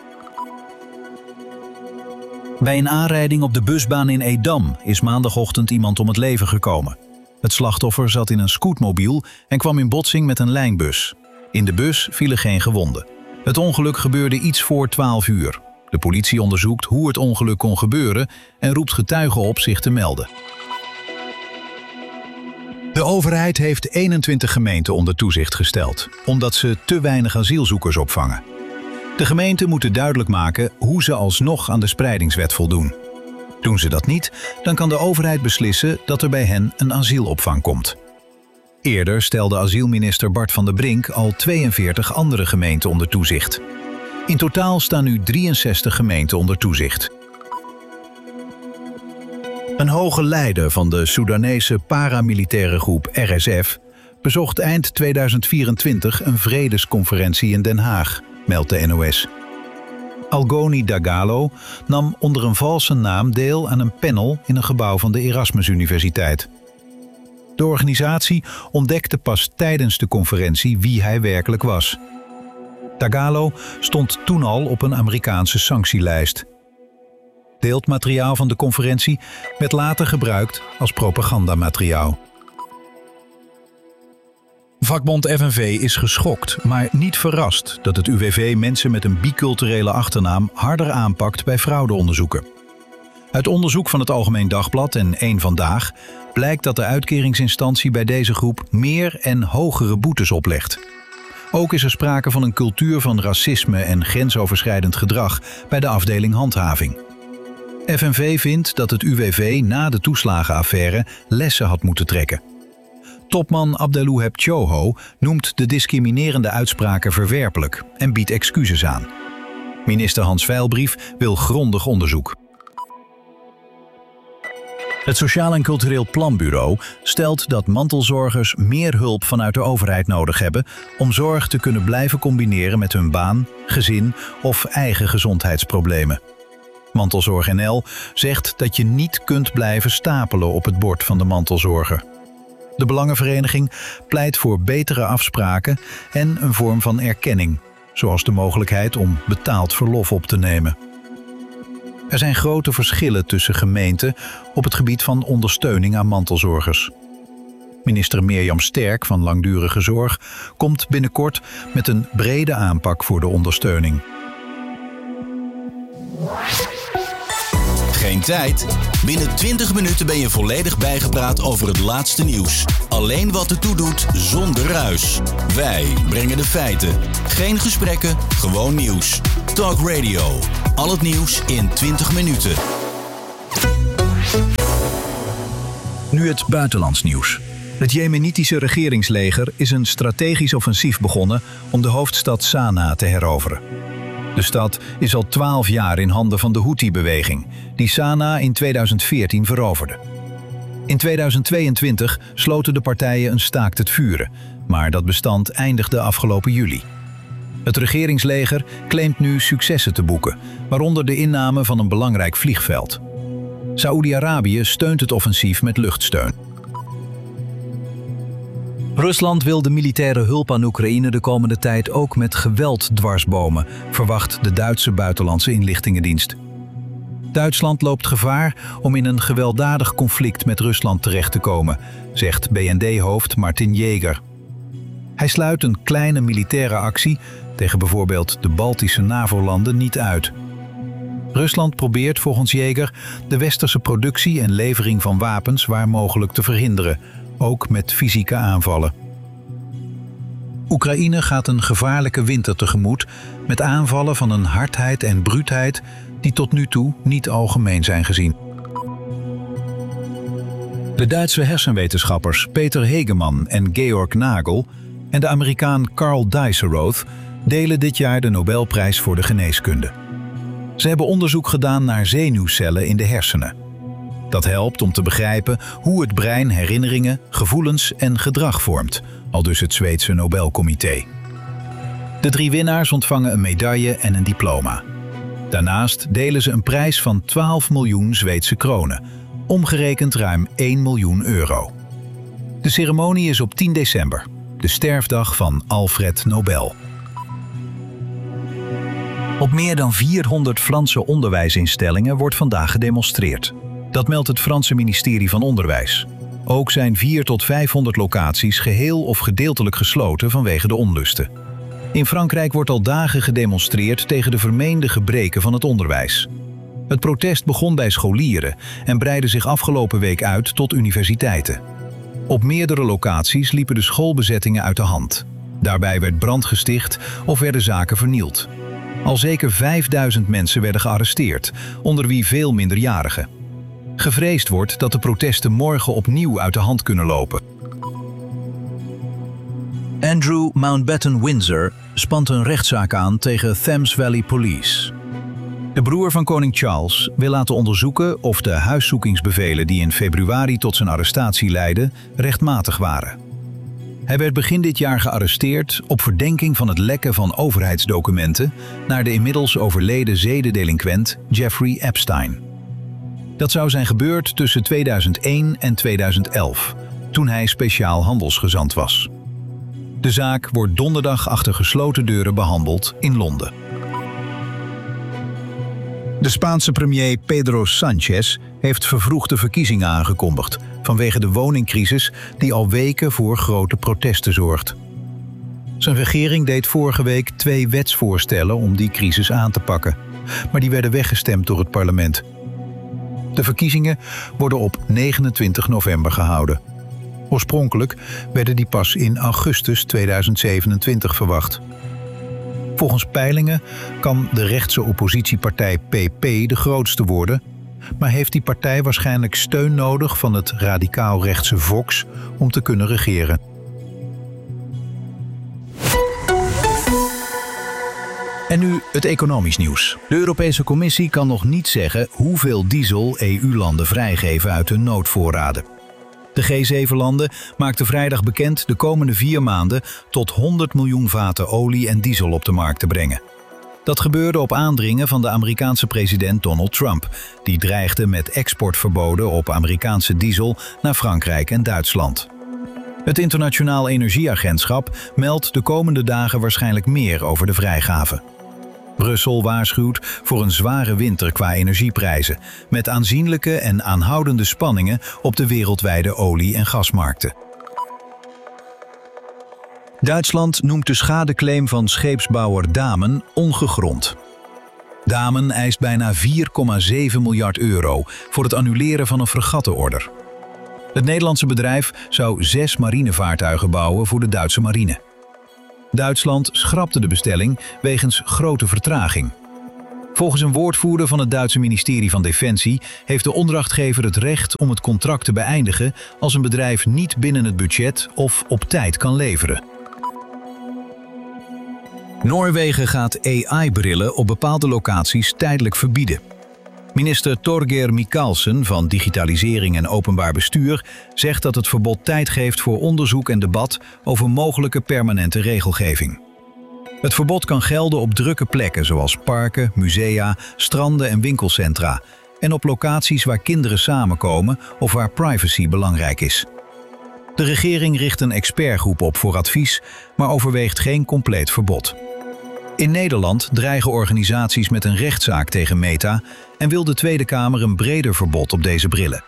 Bij een aanrijding op de busbaan in Edam is maandagochtend iemand om het leven gekomen. Het slachtoffer zat in een scootmobiel en kwam in botsing met een lijnbus. In de bus vielen geen gewonden. Het ongeluk gebeurde iets voor twaalf uur. De politie onderzoekt hoe het ongeluk kon gebeuren en roept getuigen op zich te melden. De overheid heeft eenentwintig gemeenten onder toezicht gesteld, omdat ze te weinig asielzoekers opvangen. De gemeenten moeten duidelijk maken hoe ze alsnog aan de spreidingswet voldoen. Doen ze dat niet, dan kan de overheid beslissen dat er bij hen een asielopvang komt. Eerder stelde asielminister Bart van der Brink al tweeënveertig andere gemeenten onder toezicht. In totaal staan nu drieënzestig gemeenten onder toezicht. Een hoge leider van de Soedanese paramilitaire groep R S F bezocht eind tweeduizend vierentwintig een vredesconferentie in Den Haag, meldt de N O S. Algoni Dagalo nam onder een valse naam deel aan een panel in een gebouw van de Erasmus Universiteit. De organisatie ontdekte pas tijdens de conferentie wie hij werkelijk was. Dagalo stond toen al op een Amerikaanse sanctielijst. Beeldmateriaal van de conferentie werd later gebruikt als propagandamateriaal. Vakbond F N V is geschokt, maar niet verrast dat het U W V mensen met een biculturele achternaam harder aanpakt bij fraudeonderzoeken. Uit onderzoek van het Algemeen Dagblad en Eén Vandaag blijkt dat de uitkeringsinstantie bij deze groep meer en hogere boetes oplegt. Ook is er sprake van een cultuur van racisme en grensoverschrijdend gedrag bij de afdeling handhaving. F N V vindt dat het U W V na de toeslagenaffaire lessen had moeten trekken. Topman Abdelouheb Choho noemt de discriminerende uitspraken verwerpelijk en biedt excuses aan. Minister Hans Veilbrief wil grondig onderzoek. Het Sociaal en Cultureel Planbureau stelt dat mantelzorgers meer hulp vanuit de overheid nodig hebben om zorg te kunnen blijven combineren met hun baan, gezin of eigen gezondheidsproblemen. Mantelzorg N L zegt dat je niet kunt blijven stapelen op het bord van de mantelzorger. De Belangenvereniging pleit voor betere afspraken en een vorm van erkenning, zoals de mogelijkheid om betaald verlof op te nemen. Er zijn grote verschillen tussen gemeenten op het gebied van ondersteuning aan mantelzorgers. Minister Mirjam Sterk van Langdurige Zorg komt binnenkort met een brede aanpak voor de ondersteuning. Geen Geen tijd? Binnen twintig minuten ben je volledig bijgepraat over het laatste nieuws. Alleen wat ertoe doet, zonder ruis. Wij brengen de feiten. Geen gesprekken, gewoon nieuws. Talk Radio. Al het nieuws in twintig minuten. Nu het buitenlands nieuws. Het Jemenitische regeringsleger is een strategisch offensief begonnen om de hoofdstad Sanaa te heroveren. De stad is al twaalf jaar in handen van de Houthi-beweging, die Sanaa in tweeduizend veertien veroverde. In tweeduizend tweeëntwintig sloten de partijen een staakt het vuren, maar dat bestand eindigde afgelopen juli. Het regeringsleger claimt nu successen te boeken, waaronder de inname van een belangrijk vliegveld. Saoedi-Arabië steunt het offensief met luchtsteun. Rusland wil de militaire hulp aan Oekraïne de komende tijd ook met geweld dwarsbomen, verwacht de Duitse buitenlandse inlichtingendienst. Duitsland loopt gevaar om in een gewelddadig conflict met Rusland terecht te komen, zegt B N D-hoofd Martin Jäger. Hij sluit een kleine militaire actie tegen bijvoorbeeld de Baltische NAVO-landen niet uit. Rusland probeert volgens Jäger de westerse productie en levering van wapens waar mogelijk te verhinderen, ook met fysieke aanvallen. Oekraïne gaat een gevaarlijke winter tegemoet met aanvallen van een hardheid en bruutheid die tot nu toe niet algemeen zijn gezien. De Duitse hersenwetenschappers Peter Hegemann en Georg Nagel en de Amerikaan Carl Dijsselroth delen dit jaar de Nobelprijs voor de geneeskunde. Ze hebben onderzoek gedaan naar zenuwcellen in de hersenen. Dat helpt om te begrijpen hoe het brein herinneringen, gevoelens en gedrag vormt, aldus het Zweedse Nobelcomité. De drie winnaars ontvangen een medaille en een diploma. Daarnaast delen ze een prijs van twaalf miljoen Zweedse kronen, omgerekend ruim één miljoen euro. De ceremonie is op tien december, de sterfdag van Alfred Nobel. Op meer dan vierhonderd Franse onderwijsinstellingen wordt vandaag gedemonstreerd. Dat meldt het Franse ministerie van Onderwijs. Ook zijn vierhonderd tot vijfhonderd locaties geheel of gedeeltelijk gesloten vanwege de onlusten. In Frankrijk wordt al dagen gedemonstreerd tegen de vermeende gebreken van het onderwijs. Het protest begon bij scholieren en breidde zich afgelopen week uit tot universiteiten. Op meerdere locaties liepen de schoolbezettingen uit de hand. Daarbij werd brand gesticht of werden zaken vernield. Al zeker vijfduizend mensen werden gearresteerd, onder wie veel minderjarigen. Gevreesd wordt dat de protesten morgen opnieuw uit de hand kunnen lopen. Andrew Mountbatten Windsor spant een rechtszaak aan tegen Thames Valley Police. De broer van koning Charles wil laten onderzoeken of de huiszoekingsbevelen die in februari tot zijn arrestatie leidden rechtmatig waren. Hij werd begin dit jaar gearresteerd op verdenking van het lekken van overheidsdocumenten naar de inmiddels overleden zedendelinquent Jeffrey Epstein. Dat zou zijn gebeurd tussen tweeduizend één en tweeduizend elf, toen hij speciaal handelsgezant was. De zaak wordt donderdag achter gesloten deuren behandeld in Londen. De Spaanse premier Pedro Sánchez heeft vervroegde verkiezingen aangekondigd vanwege de woningcrisis die al weken voor grote protesten zorgt. Zijn regering deed vorige week twee wetsvoorstellen om die crisis aan te pakken, maar die werden weggestemd door het parlement. De verkiezingen worden op negenentwintig november gehouden. Oorspronkelijk werden die pas in augustus tweeduizend zevenentwintig verwacht. Volgens peilingen kan de rechtse oppositiepartij P P de grootste worden, maar heeft die partij waarschijnlijk steun nodig van het radicaal-rechtse Vox om te kunnen regeren. En nu het economisch nieuws. De Europese Commissie kan nog niet zeggen hoeveel diesel E U-landen vrijgeven uit hun noodvoorraden. De G zeven landen maakten vrijdag bekend de komende vier maanden tot honderd miljoen vaten olie en diesel op de markt te brengen. Dat gebeurde op aandringen van de Amerikaanse president Donald Trump, die dreigde met exportverboden op Amerikaanse diesel naar Frankrijk en Duitsland. Het Internationaal Energieagentschap meldt de komende dagen waarschijnlijk meer over de vrijgave. Brussel waarschuwt voor een zware winter qua energieprijzen, met aanzienlijke en aanhoudende spanningen op de wereldwijde olie- en gasmarkten. Duitsland noemt de schadeclaim van scheepsbouwer Damen ongegrond. Damen eist bijna vier komma zeven miljard euro voor het annuleren van een fregattenorder. Het Nederlandse bedrijf zou zes marinevaartuigen bouwen voor de Duitse marine. Duitsland schrapte de bestelling wegens grote vertraging. Volgens een woordvoerder van het Duitse ministerie van Defensie heeft de opdrachtgever het recht om het contract te beëindigen als een bedrijf niet binnen het budget of op tijd kan leveren. Noorwegen gaat A I-brillen op bepaalde locaties tijdelijk verbieden. Minister Torgeir Micaelsen van Digitalisering en Openbaar Bestuur zegt dat het verbod tijd geeft voor onderzoek en debat over mogelijke permanente regelgeving. Het verbod kan gelden op drukke plekken zoals parken, musea, stranden en winkelcentra en op locaties waar kinderen samenkomen of waar privacy belangrijk is. De regering richt een expertgroep op voor advies, maar overweegt geen compleet verbod. In Nederland dreigen organisaties met een rechtszaak tegen Meta en wil de Tweede Kamer een breder verbod op deze brillen.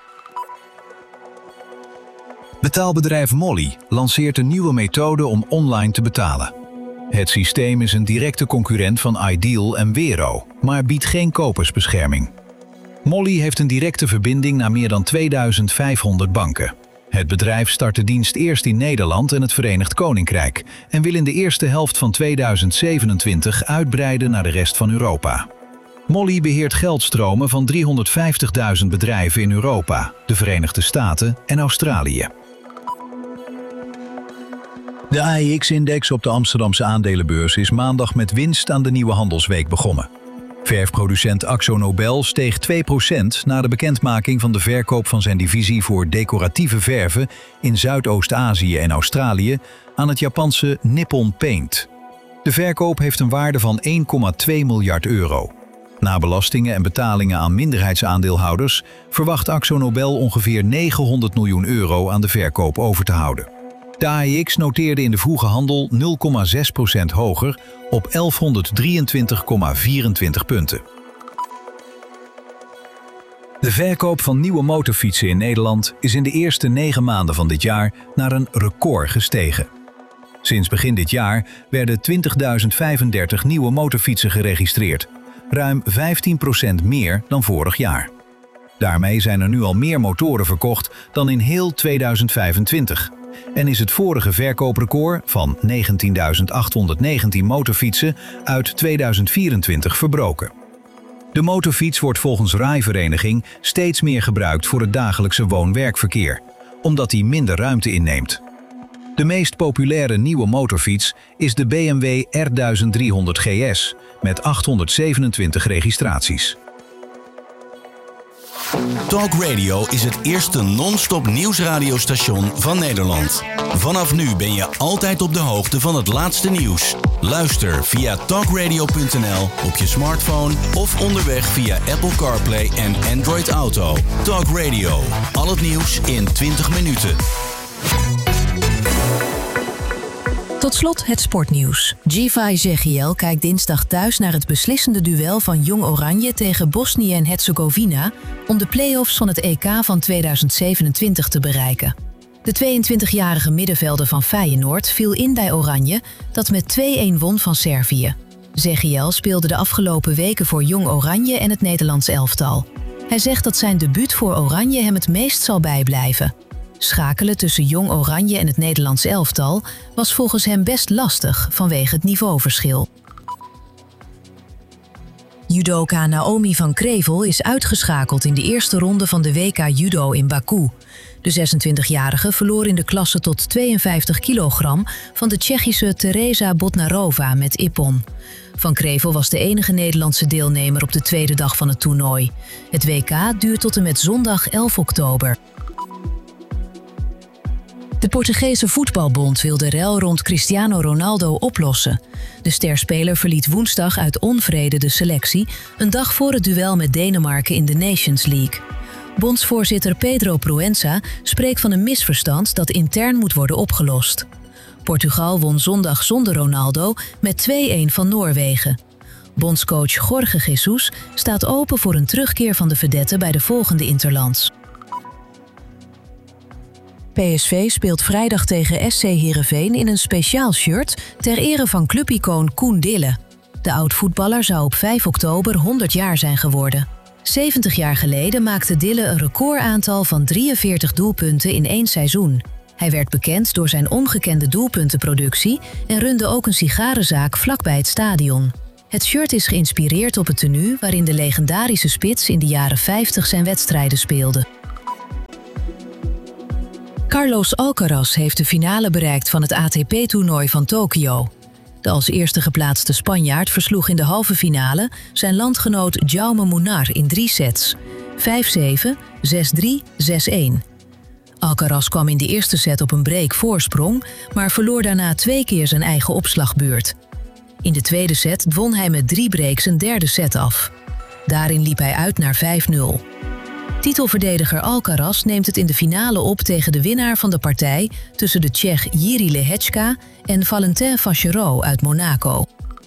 Betaalbedrijf Mollie lanceert een nieuwe methode om online te betalen. Het systeem is een directe concurrent van Ideal en Wero, maar biedt geen kopersbescherming. Mollie heeft een directe verbinding naar meer dan tweeduizend vijfhonderd banken. Het bedrijf start de dienst eerst in Nederland en het Verenigd Koninkrijk en wil in de eerste helft van tweeduizend zevenentwintig uitbreiden naar de rest van Europa. Mollie beheert geldstromen van driehonderdvijftigduizend bedrijven in Europa, de Verenigde Staten en Australië. De A E X-index op de Amsterdamse aandelenbeurs is maandag met winst aan de nieuwe handelsweek begonnen. Verfproducent AkzoNobel steeg twee procent na de bekendmaking van de verkoop van zijn divisie voor decoratieve verven in Zuidoost-Azië en Australië aan het Japanse Nippon Paint. De verkoop heeft een waarde van één komma twee miljard euro. Na belastingen en betalingen aan minderheidsaandeelhouders verwacht AkzoNobel ongeveer negenhonderd miljoen euro aan de verkoop over te houden. De A E X noteerde in de vroege handel nul komma zes procent hoger op elfhonderddrieëntwintig komma vierentwintig punten. De verkoop van nieuwe motorfietsen in Nederland is in de eerste negen maanden van dit jaar naar een record gestegen. Sinds begin dit jaar werden twintigduizend vijfendertig nieuwe motorfietsen geregistreerd, ruim vijftien procent meer dan vorig jaar. Daarmee zijn er nu al meer motoren verkocht dan in heel tweeduizend vijfentwintig. En is het vorige verkooprecord van negentienduizend achthonderdnegentien motorfietsen uit tweeduizend vierentwintig verbroken. De motorfiets wordt volgens Rijvereniging steeds meer gebruikt voor het dagelijkse woon-werkverkeer, omdat die minder ruimte inneemt. De meest populaire nieuwe motorfiets is de B M W R duizend driehonderd G S met achthonderdzevenentwintig registraties. Talk Radio is het eerste non-stop nieuwsradiostation van Nederland. Vanaf nu ben je altijd op de hoogte van het laatste nieuws. Luister via talkradio punt n l op je smartphone of onderweg via Apple CarPlay en Android Auto. Talk Radio, al het nieuws in twintig minuten. Tot slot het sportnieuws. Givay Zegiel kijkt dinsdag thuis naar het beslissende duel van Jong Oranje tegen Bosnië en Herzegovina om de play-offs van het E K van tweeduizend zevenentwintig te bereiken. De tweeëntwintigjarige middenvelder van Feyenoord viel in bij Oranje, dat met twee-een won van Servië. Zegiel speelde de afgelopen weken voor Jong Oranje en het Nederlands elftal. Hij zegt dat zijn debuut voor Oranje hem het meest zal bijblijven. Schakelen tussen Jong Oranje en het Nederlands elftal was volgens hem best lastig vanwege het niveauverschil. Judoka Naomi van Krevel is uitgeschakeld in de eerste ronde van de W K Judo in Baku. De zesentwintigjarige verloor in de klasse tot tweeënvijftig kilogram van de Tsjechische Teresa Botnarova met ippon. Van Krevel was de enige Nederlandse deelnemer op de tweede dag van het toernooi. Het W K duurt tot en met zondag elf oktober. De Portugese voetbalbond wil de rel rond Cristiano Ronaldo oplossen. De sterspeler verliet woensdag uit onvrede de selectie, een dag voor het duel met Denemarken in de Nations League. Bondsvoorzitter Pedro Proença spreekt van een misverstand dat intern moet worden opgelost. Portugal won zondag zonder Ronaldo met twee-een van Noorwegen. Bondscoach Jorge Jesus staat open voor een terugkeer van de vedette bij de volgende interlands. P S V speelt vrijdag tegen S C Heerenveen in een speciaal shirt ter ere van clubicoon Koen Dille. De oud-voetballer zou op vijf oktober honderd jaar zijn geworden. zeventig jaar geleden maakte Dille een recordaantal van drieënveertig doelpunten in één seizoen. Hij werd bekend door zijn ongekende doelpuntenproductie en runde ook een sigarenzaak vlakbij het stadion. Het shirt is geïnspireerd op het tenue waarin de legendarische spits in de jaren vijftig zijn wedstrijden speelde. Carlos Alcaraz heeft de finale bereikt van het A T P-toernooi van Tokio. De als eerste geplaatste Spanjaard versloeg in de halve finale zijn landgenoot Jaume Munar in drie sets. vijf zeven, zes drie, zes-een. Alcaraz kwam in de eerste set op een break voorsprong, maar verloor daarna twee keer zijn eigen opslagbeurt. In de tweede set won hij met drie breaks een derde set af. Daarin liep hij uit naar vijf nul. Titelverdediger Alcaraz neemt het in de finale op tegen de winnaar van de partij tussen de Tsjech Jiří Lehečka en Valentin Vachereau uit Monaco.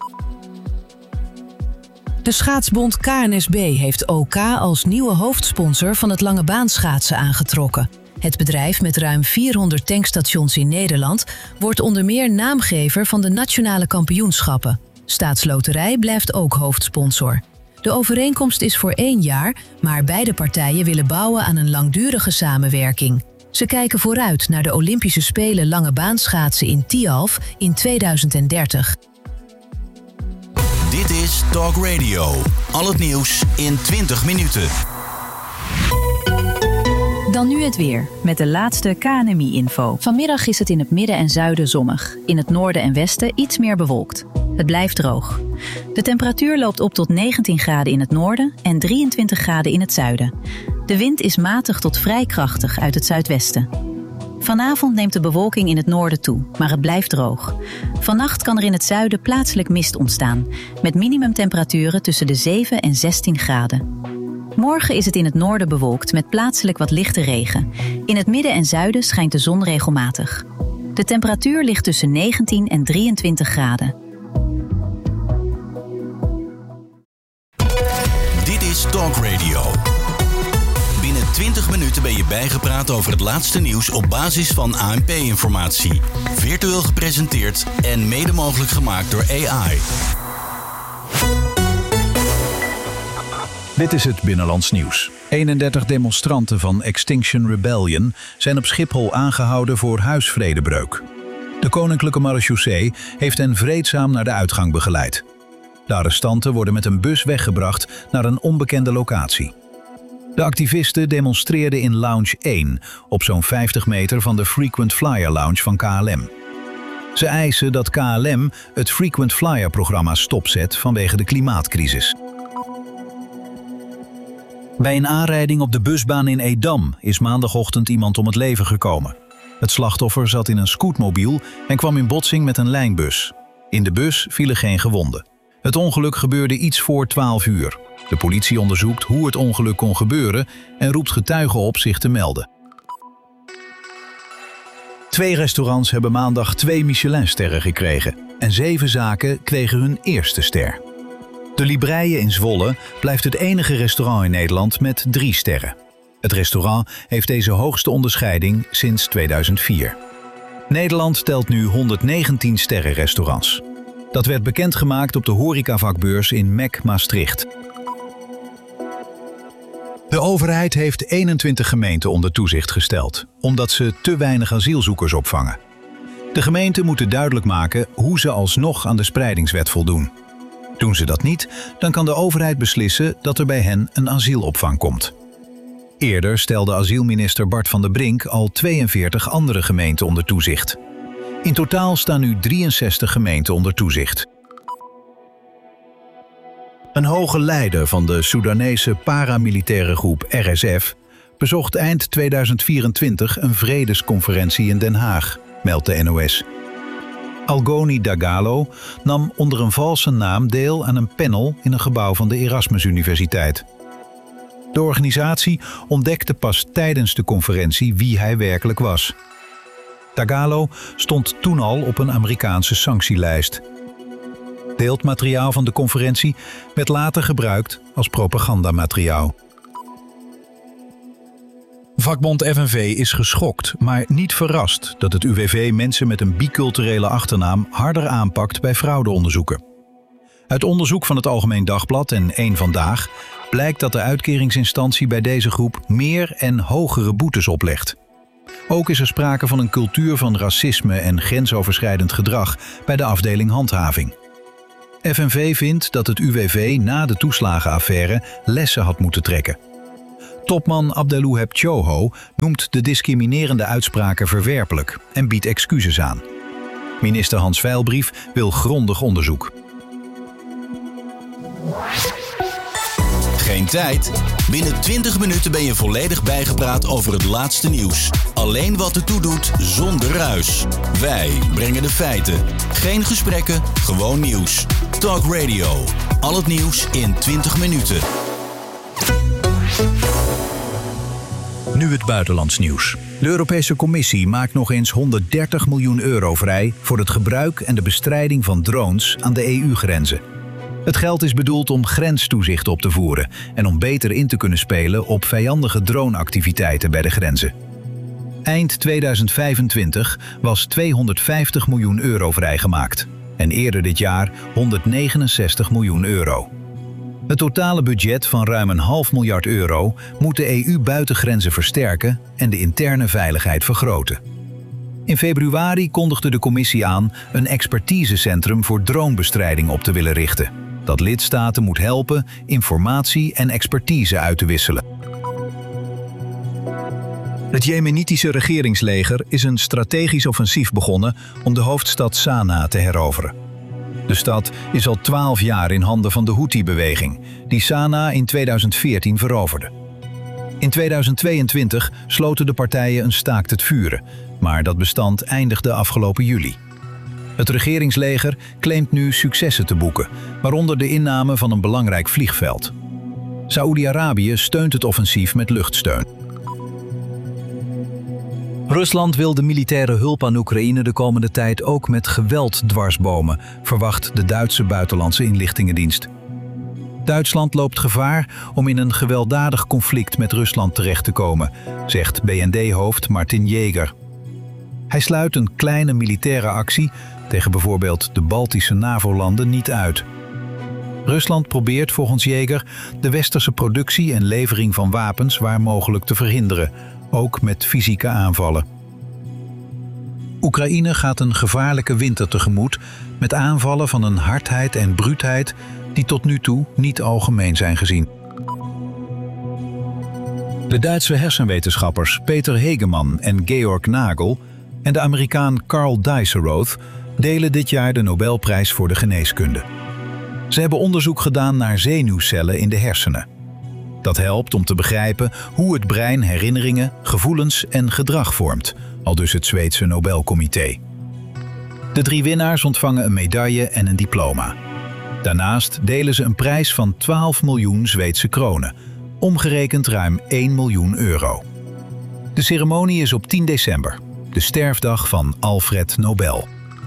De schaatsbond K N S B heeft O K als nieuwe hoofdsponsor van het langebaanschaatsen aangetrokken. Het bedrijf met ruim vierhonderd tankstations in Nederland wordt onder meer naamgever van de nationale kampioenschappen. Staatsloterij blijft ook hoofdsponsor. De overeenkomst is voor één jaar, maar beide partijen willen bouwen aan een langdurige samenwerking. Ze kijken vooruit naar de Olympische Spelen langebaanschaatsen in Tialf in tweeduizend dertig. Dit is Talk Radio. Al het nieuws in twintig minuten. Dan nu het weer, met de laatste K N M I-info. Vanmiddag is het in het midden en zuiden zonnig. In het noorden en westen iets meer bewolkt. Het blijft droog. De temperatuur loopt op tot negentien graden in het noorden en drieëntwintig graden in het zuiden. De wind is matig tot vrij krachtig uit het zuidwesten. Vanavond neemt de bewolking in het noorden toe, maar het blijft droog. Vannacht kan er in het zuiden plaatselijk mist ontstaan, met minimumtemperaturen tussen de zeven en zestien graden. Morgen is het in het noorden bewolkt met plaatselijk wat lichte regen. In het midden en zuiden schijnt de zon regelmatig. De temperatuur ligt tussen negentien en drieëntwintig graden. Dit is Talk Radio. Binnen twintig minuten ben je bijgepraat over het laatste nieuws op basis van A N P-informatie. Virtueel gepresenteerd en mede mogelijk gemaakt door A I. Dit is het Binnenlands Nieuws. eenendertig demonstranten van Extinction Rebellion zijn op Schiphol aangehouden voor huisvredebreuk. De Koninklijke Marechaussee heeft hen vreedzaam naar de uitgang begeleid. De arrestanten worden met een bus weggebracht naar een onbekende locatie. De activisten demonstreerden in Lounge één, op zo'n vijftig meter van de Frequent Flyer Lounge van K L M. Ze eisen dat K L M het Frequent Flyer-programma stopzet vanwege de klimaatcrisis. Bij een aanrijding op de busbaan in Edam is maandagochtend iemand om het leven gekomen. Het slachtoffer zat in een scootmobiel en kwam in botsing met een lijnbus. In de bus vielen geen gewonden. Het ongeluk gebeurde iets voor twaalf uur. De politie onderzoekt hoe het ongeluk kon gebeuren en roept getuigen op zich te melden. Twee restaurants hebben maandag twee Michelinsterren gekregen en zeven zaken kregen hun eerste ster. De Libreie in Zwolle blijft het enige restaurant in Nederland met drie sterren. Het restaurant heeft deze hoogste onderscheiding sinds tweeduizend vier. Nederland telt nu honderdnegentien sterrenrestaurants. Dat werd bekendgemaakt op de horecavakbeurs in M E C Maastricht. De overheid heeft eenentwintig gemeenten onder toezicht gesteld, omdat ze te weinig asielzoekers opvangen. De gemeenten moeten duidelijk maken hoe ze alsnog aan de spreidingswet voldoen. Doen ze dat niet, dan kan de overheid beslissen dat er bij hen een asielopvang komt. Eerder stelde asielminister Bart van der Brink al tweeënveertig andere gemeenten onder toezicht. In totaal staan nu drieënzestig gemeenten onder toezicht. Een hoge leider van de Soedanese paramilitaire groep R S F bezocht eind tweeduizend vierentwintig een vredesconferentie in Den Haag, meldt de N O S. Algoni Dagalo nam onder een valse naam deel aan een panel in een gebouw van de Erasmus Universiteit. De organisatie ontdekte pas tijdens de conferentie wie hij werkelijk was. Dagalo stond toen al op een Amerikaanse sanctielijst. Beeldmateriaal van de conferentie werd later gebruikt als propagandamateriaal. Vakbond F N V is geschokt, maar niet verrast dat het U W V mensen met een biculturele achternaam harder aanpakt bij fraudeonderzoeken. Uit onderzoek van het Algemeen Dagblad en Eén Vandaag blijkt dat de uitkeringsinstantie bij deze groep meer en hogere boetes oplegt. Ook is er sprake van een cultuur van racisme en grensoverschrijdend gedrag bij de afdeling handhaving. F N V vindt dat het U W V na de toeslagenaffaire lessen had moeten trekken. Topman Abdelouheb Choho noemt de discriminerende uitspraken verwerpelijk en biedt excuses aan. Minister Hans Veilbrief wil grondig onderzoek. Geen tijd? Binnen twintig minuten ben je volledig bijgepraat over het laatste nieuws. Alleen wat ertoe doet, zonder ruis. Wij brengen de feiten. Geen gesprekken, gewoon nieuws. Talk Radio. Al het nieuws in twintig minuten. Nu het buitenlands nieuws. De Europese Commissie maakt nog eens honderddertig miljoen euro vrij voor het gebruik en de bestrijding van drones aan de E U-grenzen. Het geld is bedoeld om grenstoezicht op te voeren en om beter in te kunnen spelen op vijandige droneactiviteiten bij de grenzen. Eind tweeduizend vijfentwintig was tweehonderdvijftig miljoen euro vrijgemaakt en eerder dit jaar honderdnegenenzestig miljoen euro. Het totale budget van ruim een half miljard euro moet de E U-buitengrenzen versterken en de interne veiligheid vergroten. In februari kondigde de Commissie aan een expertisecentrum voor dronebestrijding op te willen richten, dat lidstaten moet helpen informatie en expertise uit te wisselen. Het Jemenitische regeringsleger is een strategisch offensief begonnen om de hoofdstad Sanaa te heroveren. De stad is al twaalf jaar in handen van de Houthi-beweging, die Sanaa in tweeduizend veertien veroverde. In tweeduizend tweeëntwintig sloten de partijen een staakt het vuren, maar dat bestand eindigde afgelopen juli. Het regeringsleger claimt nu successen te boeken, waaronder de inname van een belangrijk vliegveld. Saoedi-Arabië steunt het offensief met luchtsteun. Rusland wil de militaire hulp aan Oekraïne de komende tijd ook met geweld dwarsbomen, verwacht de Duitse buitenlandse inlichtingendienst. Duitsland loopt gevaar om in een gewelddadig conflict met Rusland terecht te komen, zegt B N D-hoofd Martin Jäger. Hij sluit een kleine militaire actie tegen bijvoorbeeld de Baltische NAVO-landen niet uit. Rusland probeert volgens Jäger de westerse productie en levering van wapens waar mogelijk te verhinderen, ook met fysieke aanvallen. Oekraïne gaat een gevaarlijke winter tegemoet met aanvallen van een hardheid en bruutheid die tot nu toe niet algemeen zijn gezien. De Duitse hersenwetenschappers Peter Hegemann en Georg Nagel en de Amerikaan Carl Dijsselroth delen dit jaar de Nobelprijs voor de geneeskunde. Ze hebben onderzoek gedaan naar zenuwcellen in de hersenen. Dat helpt om te begrijpen hoe het brein herinneringen, gevoelens en gedrag vormt, aldus het Zweedse Nobelcomité. De drie winnaars ontvangen een medaille en een diploma. Daarnaast delen ze een prijs van twaalf miljoen Zweedse kronen, omgerekend ruim één miljoen euro. De ceremonie is op tien december, de sterfdag van Alfred Nobel.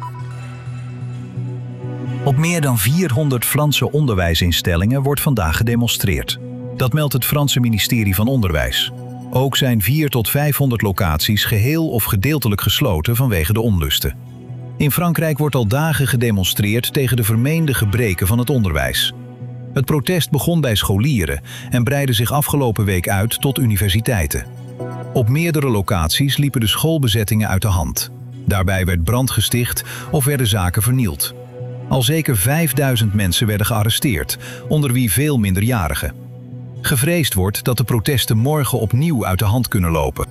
Op meer dan vierhonderd Franse onderwijsinstellingen wordt vandaag gedemonstreerd. Dat meldt het Franse ministerie van Onderwijs. Ook zijn vierhonderd tot vijfhonderd locaties geheel of gedeeltelijk gesloten vanwege de onlusten. In Frankrijk wordt al dagen gedemonstreerd tegen de vermeende gebreken van het onderwijs. Het protest begon bij scholieren en breidde zich afgelopen week uit tot universiteiten. Op meerdere locaties liepen de schoolbezettingen uit de hand. Daarbij werd brand gesticht of werden zaken vernield. Al zeker vijfduizend mensen werden gearresteerd, onder wie veel minderjarigen. Gevreesd wordt dat de protesten morgen opnieuw uit de hand kunnen lopen.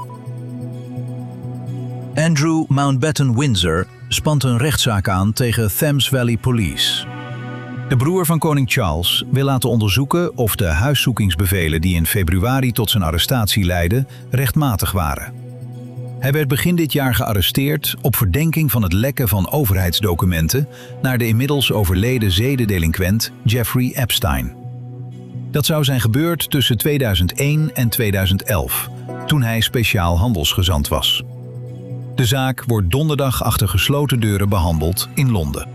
Andrew Mountbatten Windsor spant een rechtszaak aan tegen Thames Valley Police. De broer van koning Charles wil laten onderzoeken of de huiszoekingsbevelen die in februari tot zijn arrestatie leidden rechtmatig waren. Hij werd begin dit jaar gearresteerd op verdenking van het lekken van overheidsdocumenten naar de inmiddels overleden zedendelinquent Jeffrey Epstein. Dat zou zijn gebeurd tussen tweeduizend één en tweeduizend elf, toen hij speciaal handelsgezant was. De zaak wordt donderdag achter gesloten deuren behandeld in Londen.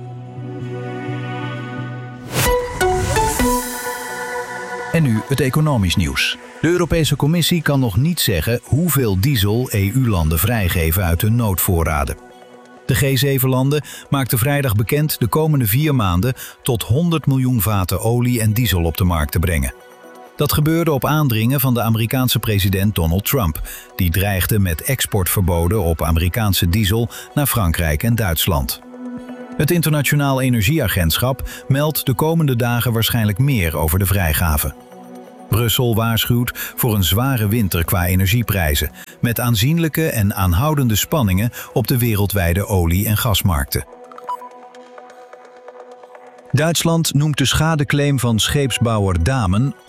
En nu het economisch nieuws. De Europese Commissie kan nog niet zeggen hoeveel diesel E U-landen vrijgeven uit hun noodvoorraden. De G zeven landen maakten vrijdag bekend de komende vier maanden tot honderd miljoen vaten olie en diesel op de markt te brengen. Dat gebeurde op aandringen van de Amerikaanse president Donald Trump, die dreigde met exportverboden op Amerikaanse diesel naar Frankrijk en Duitsland. Het Internationaal Energieagentschap meldt de komende dagen waarschijnlijk meer over de vrijgave. Brussel waarschuwt voor een zware winter qua energieprijzen, met aanzienlijke en aanhoudende spanningen op de wereldwijde olie- en gasmarkten. Duitsland noemt de schadeclaim van scheepsbouwer Damen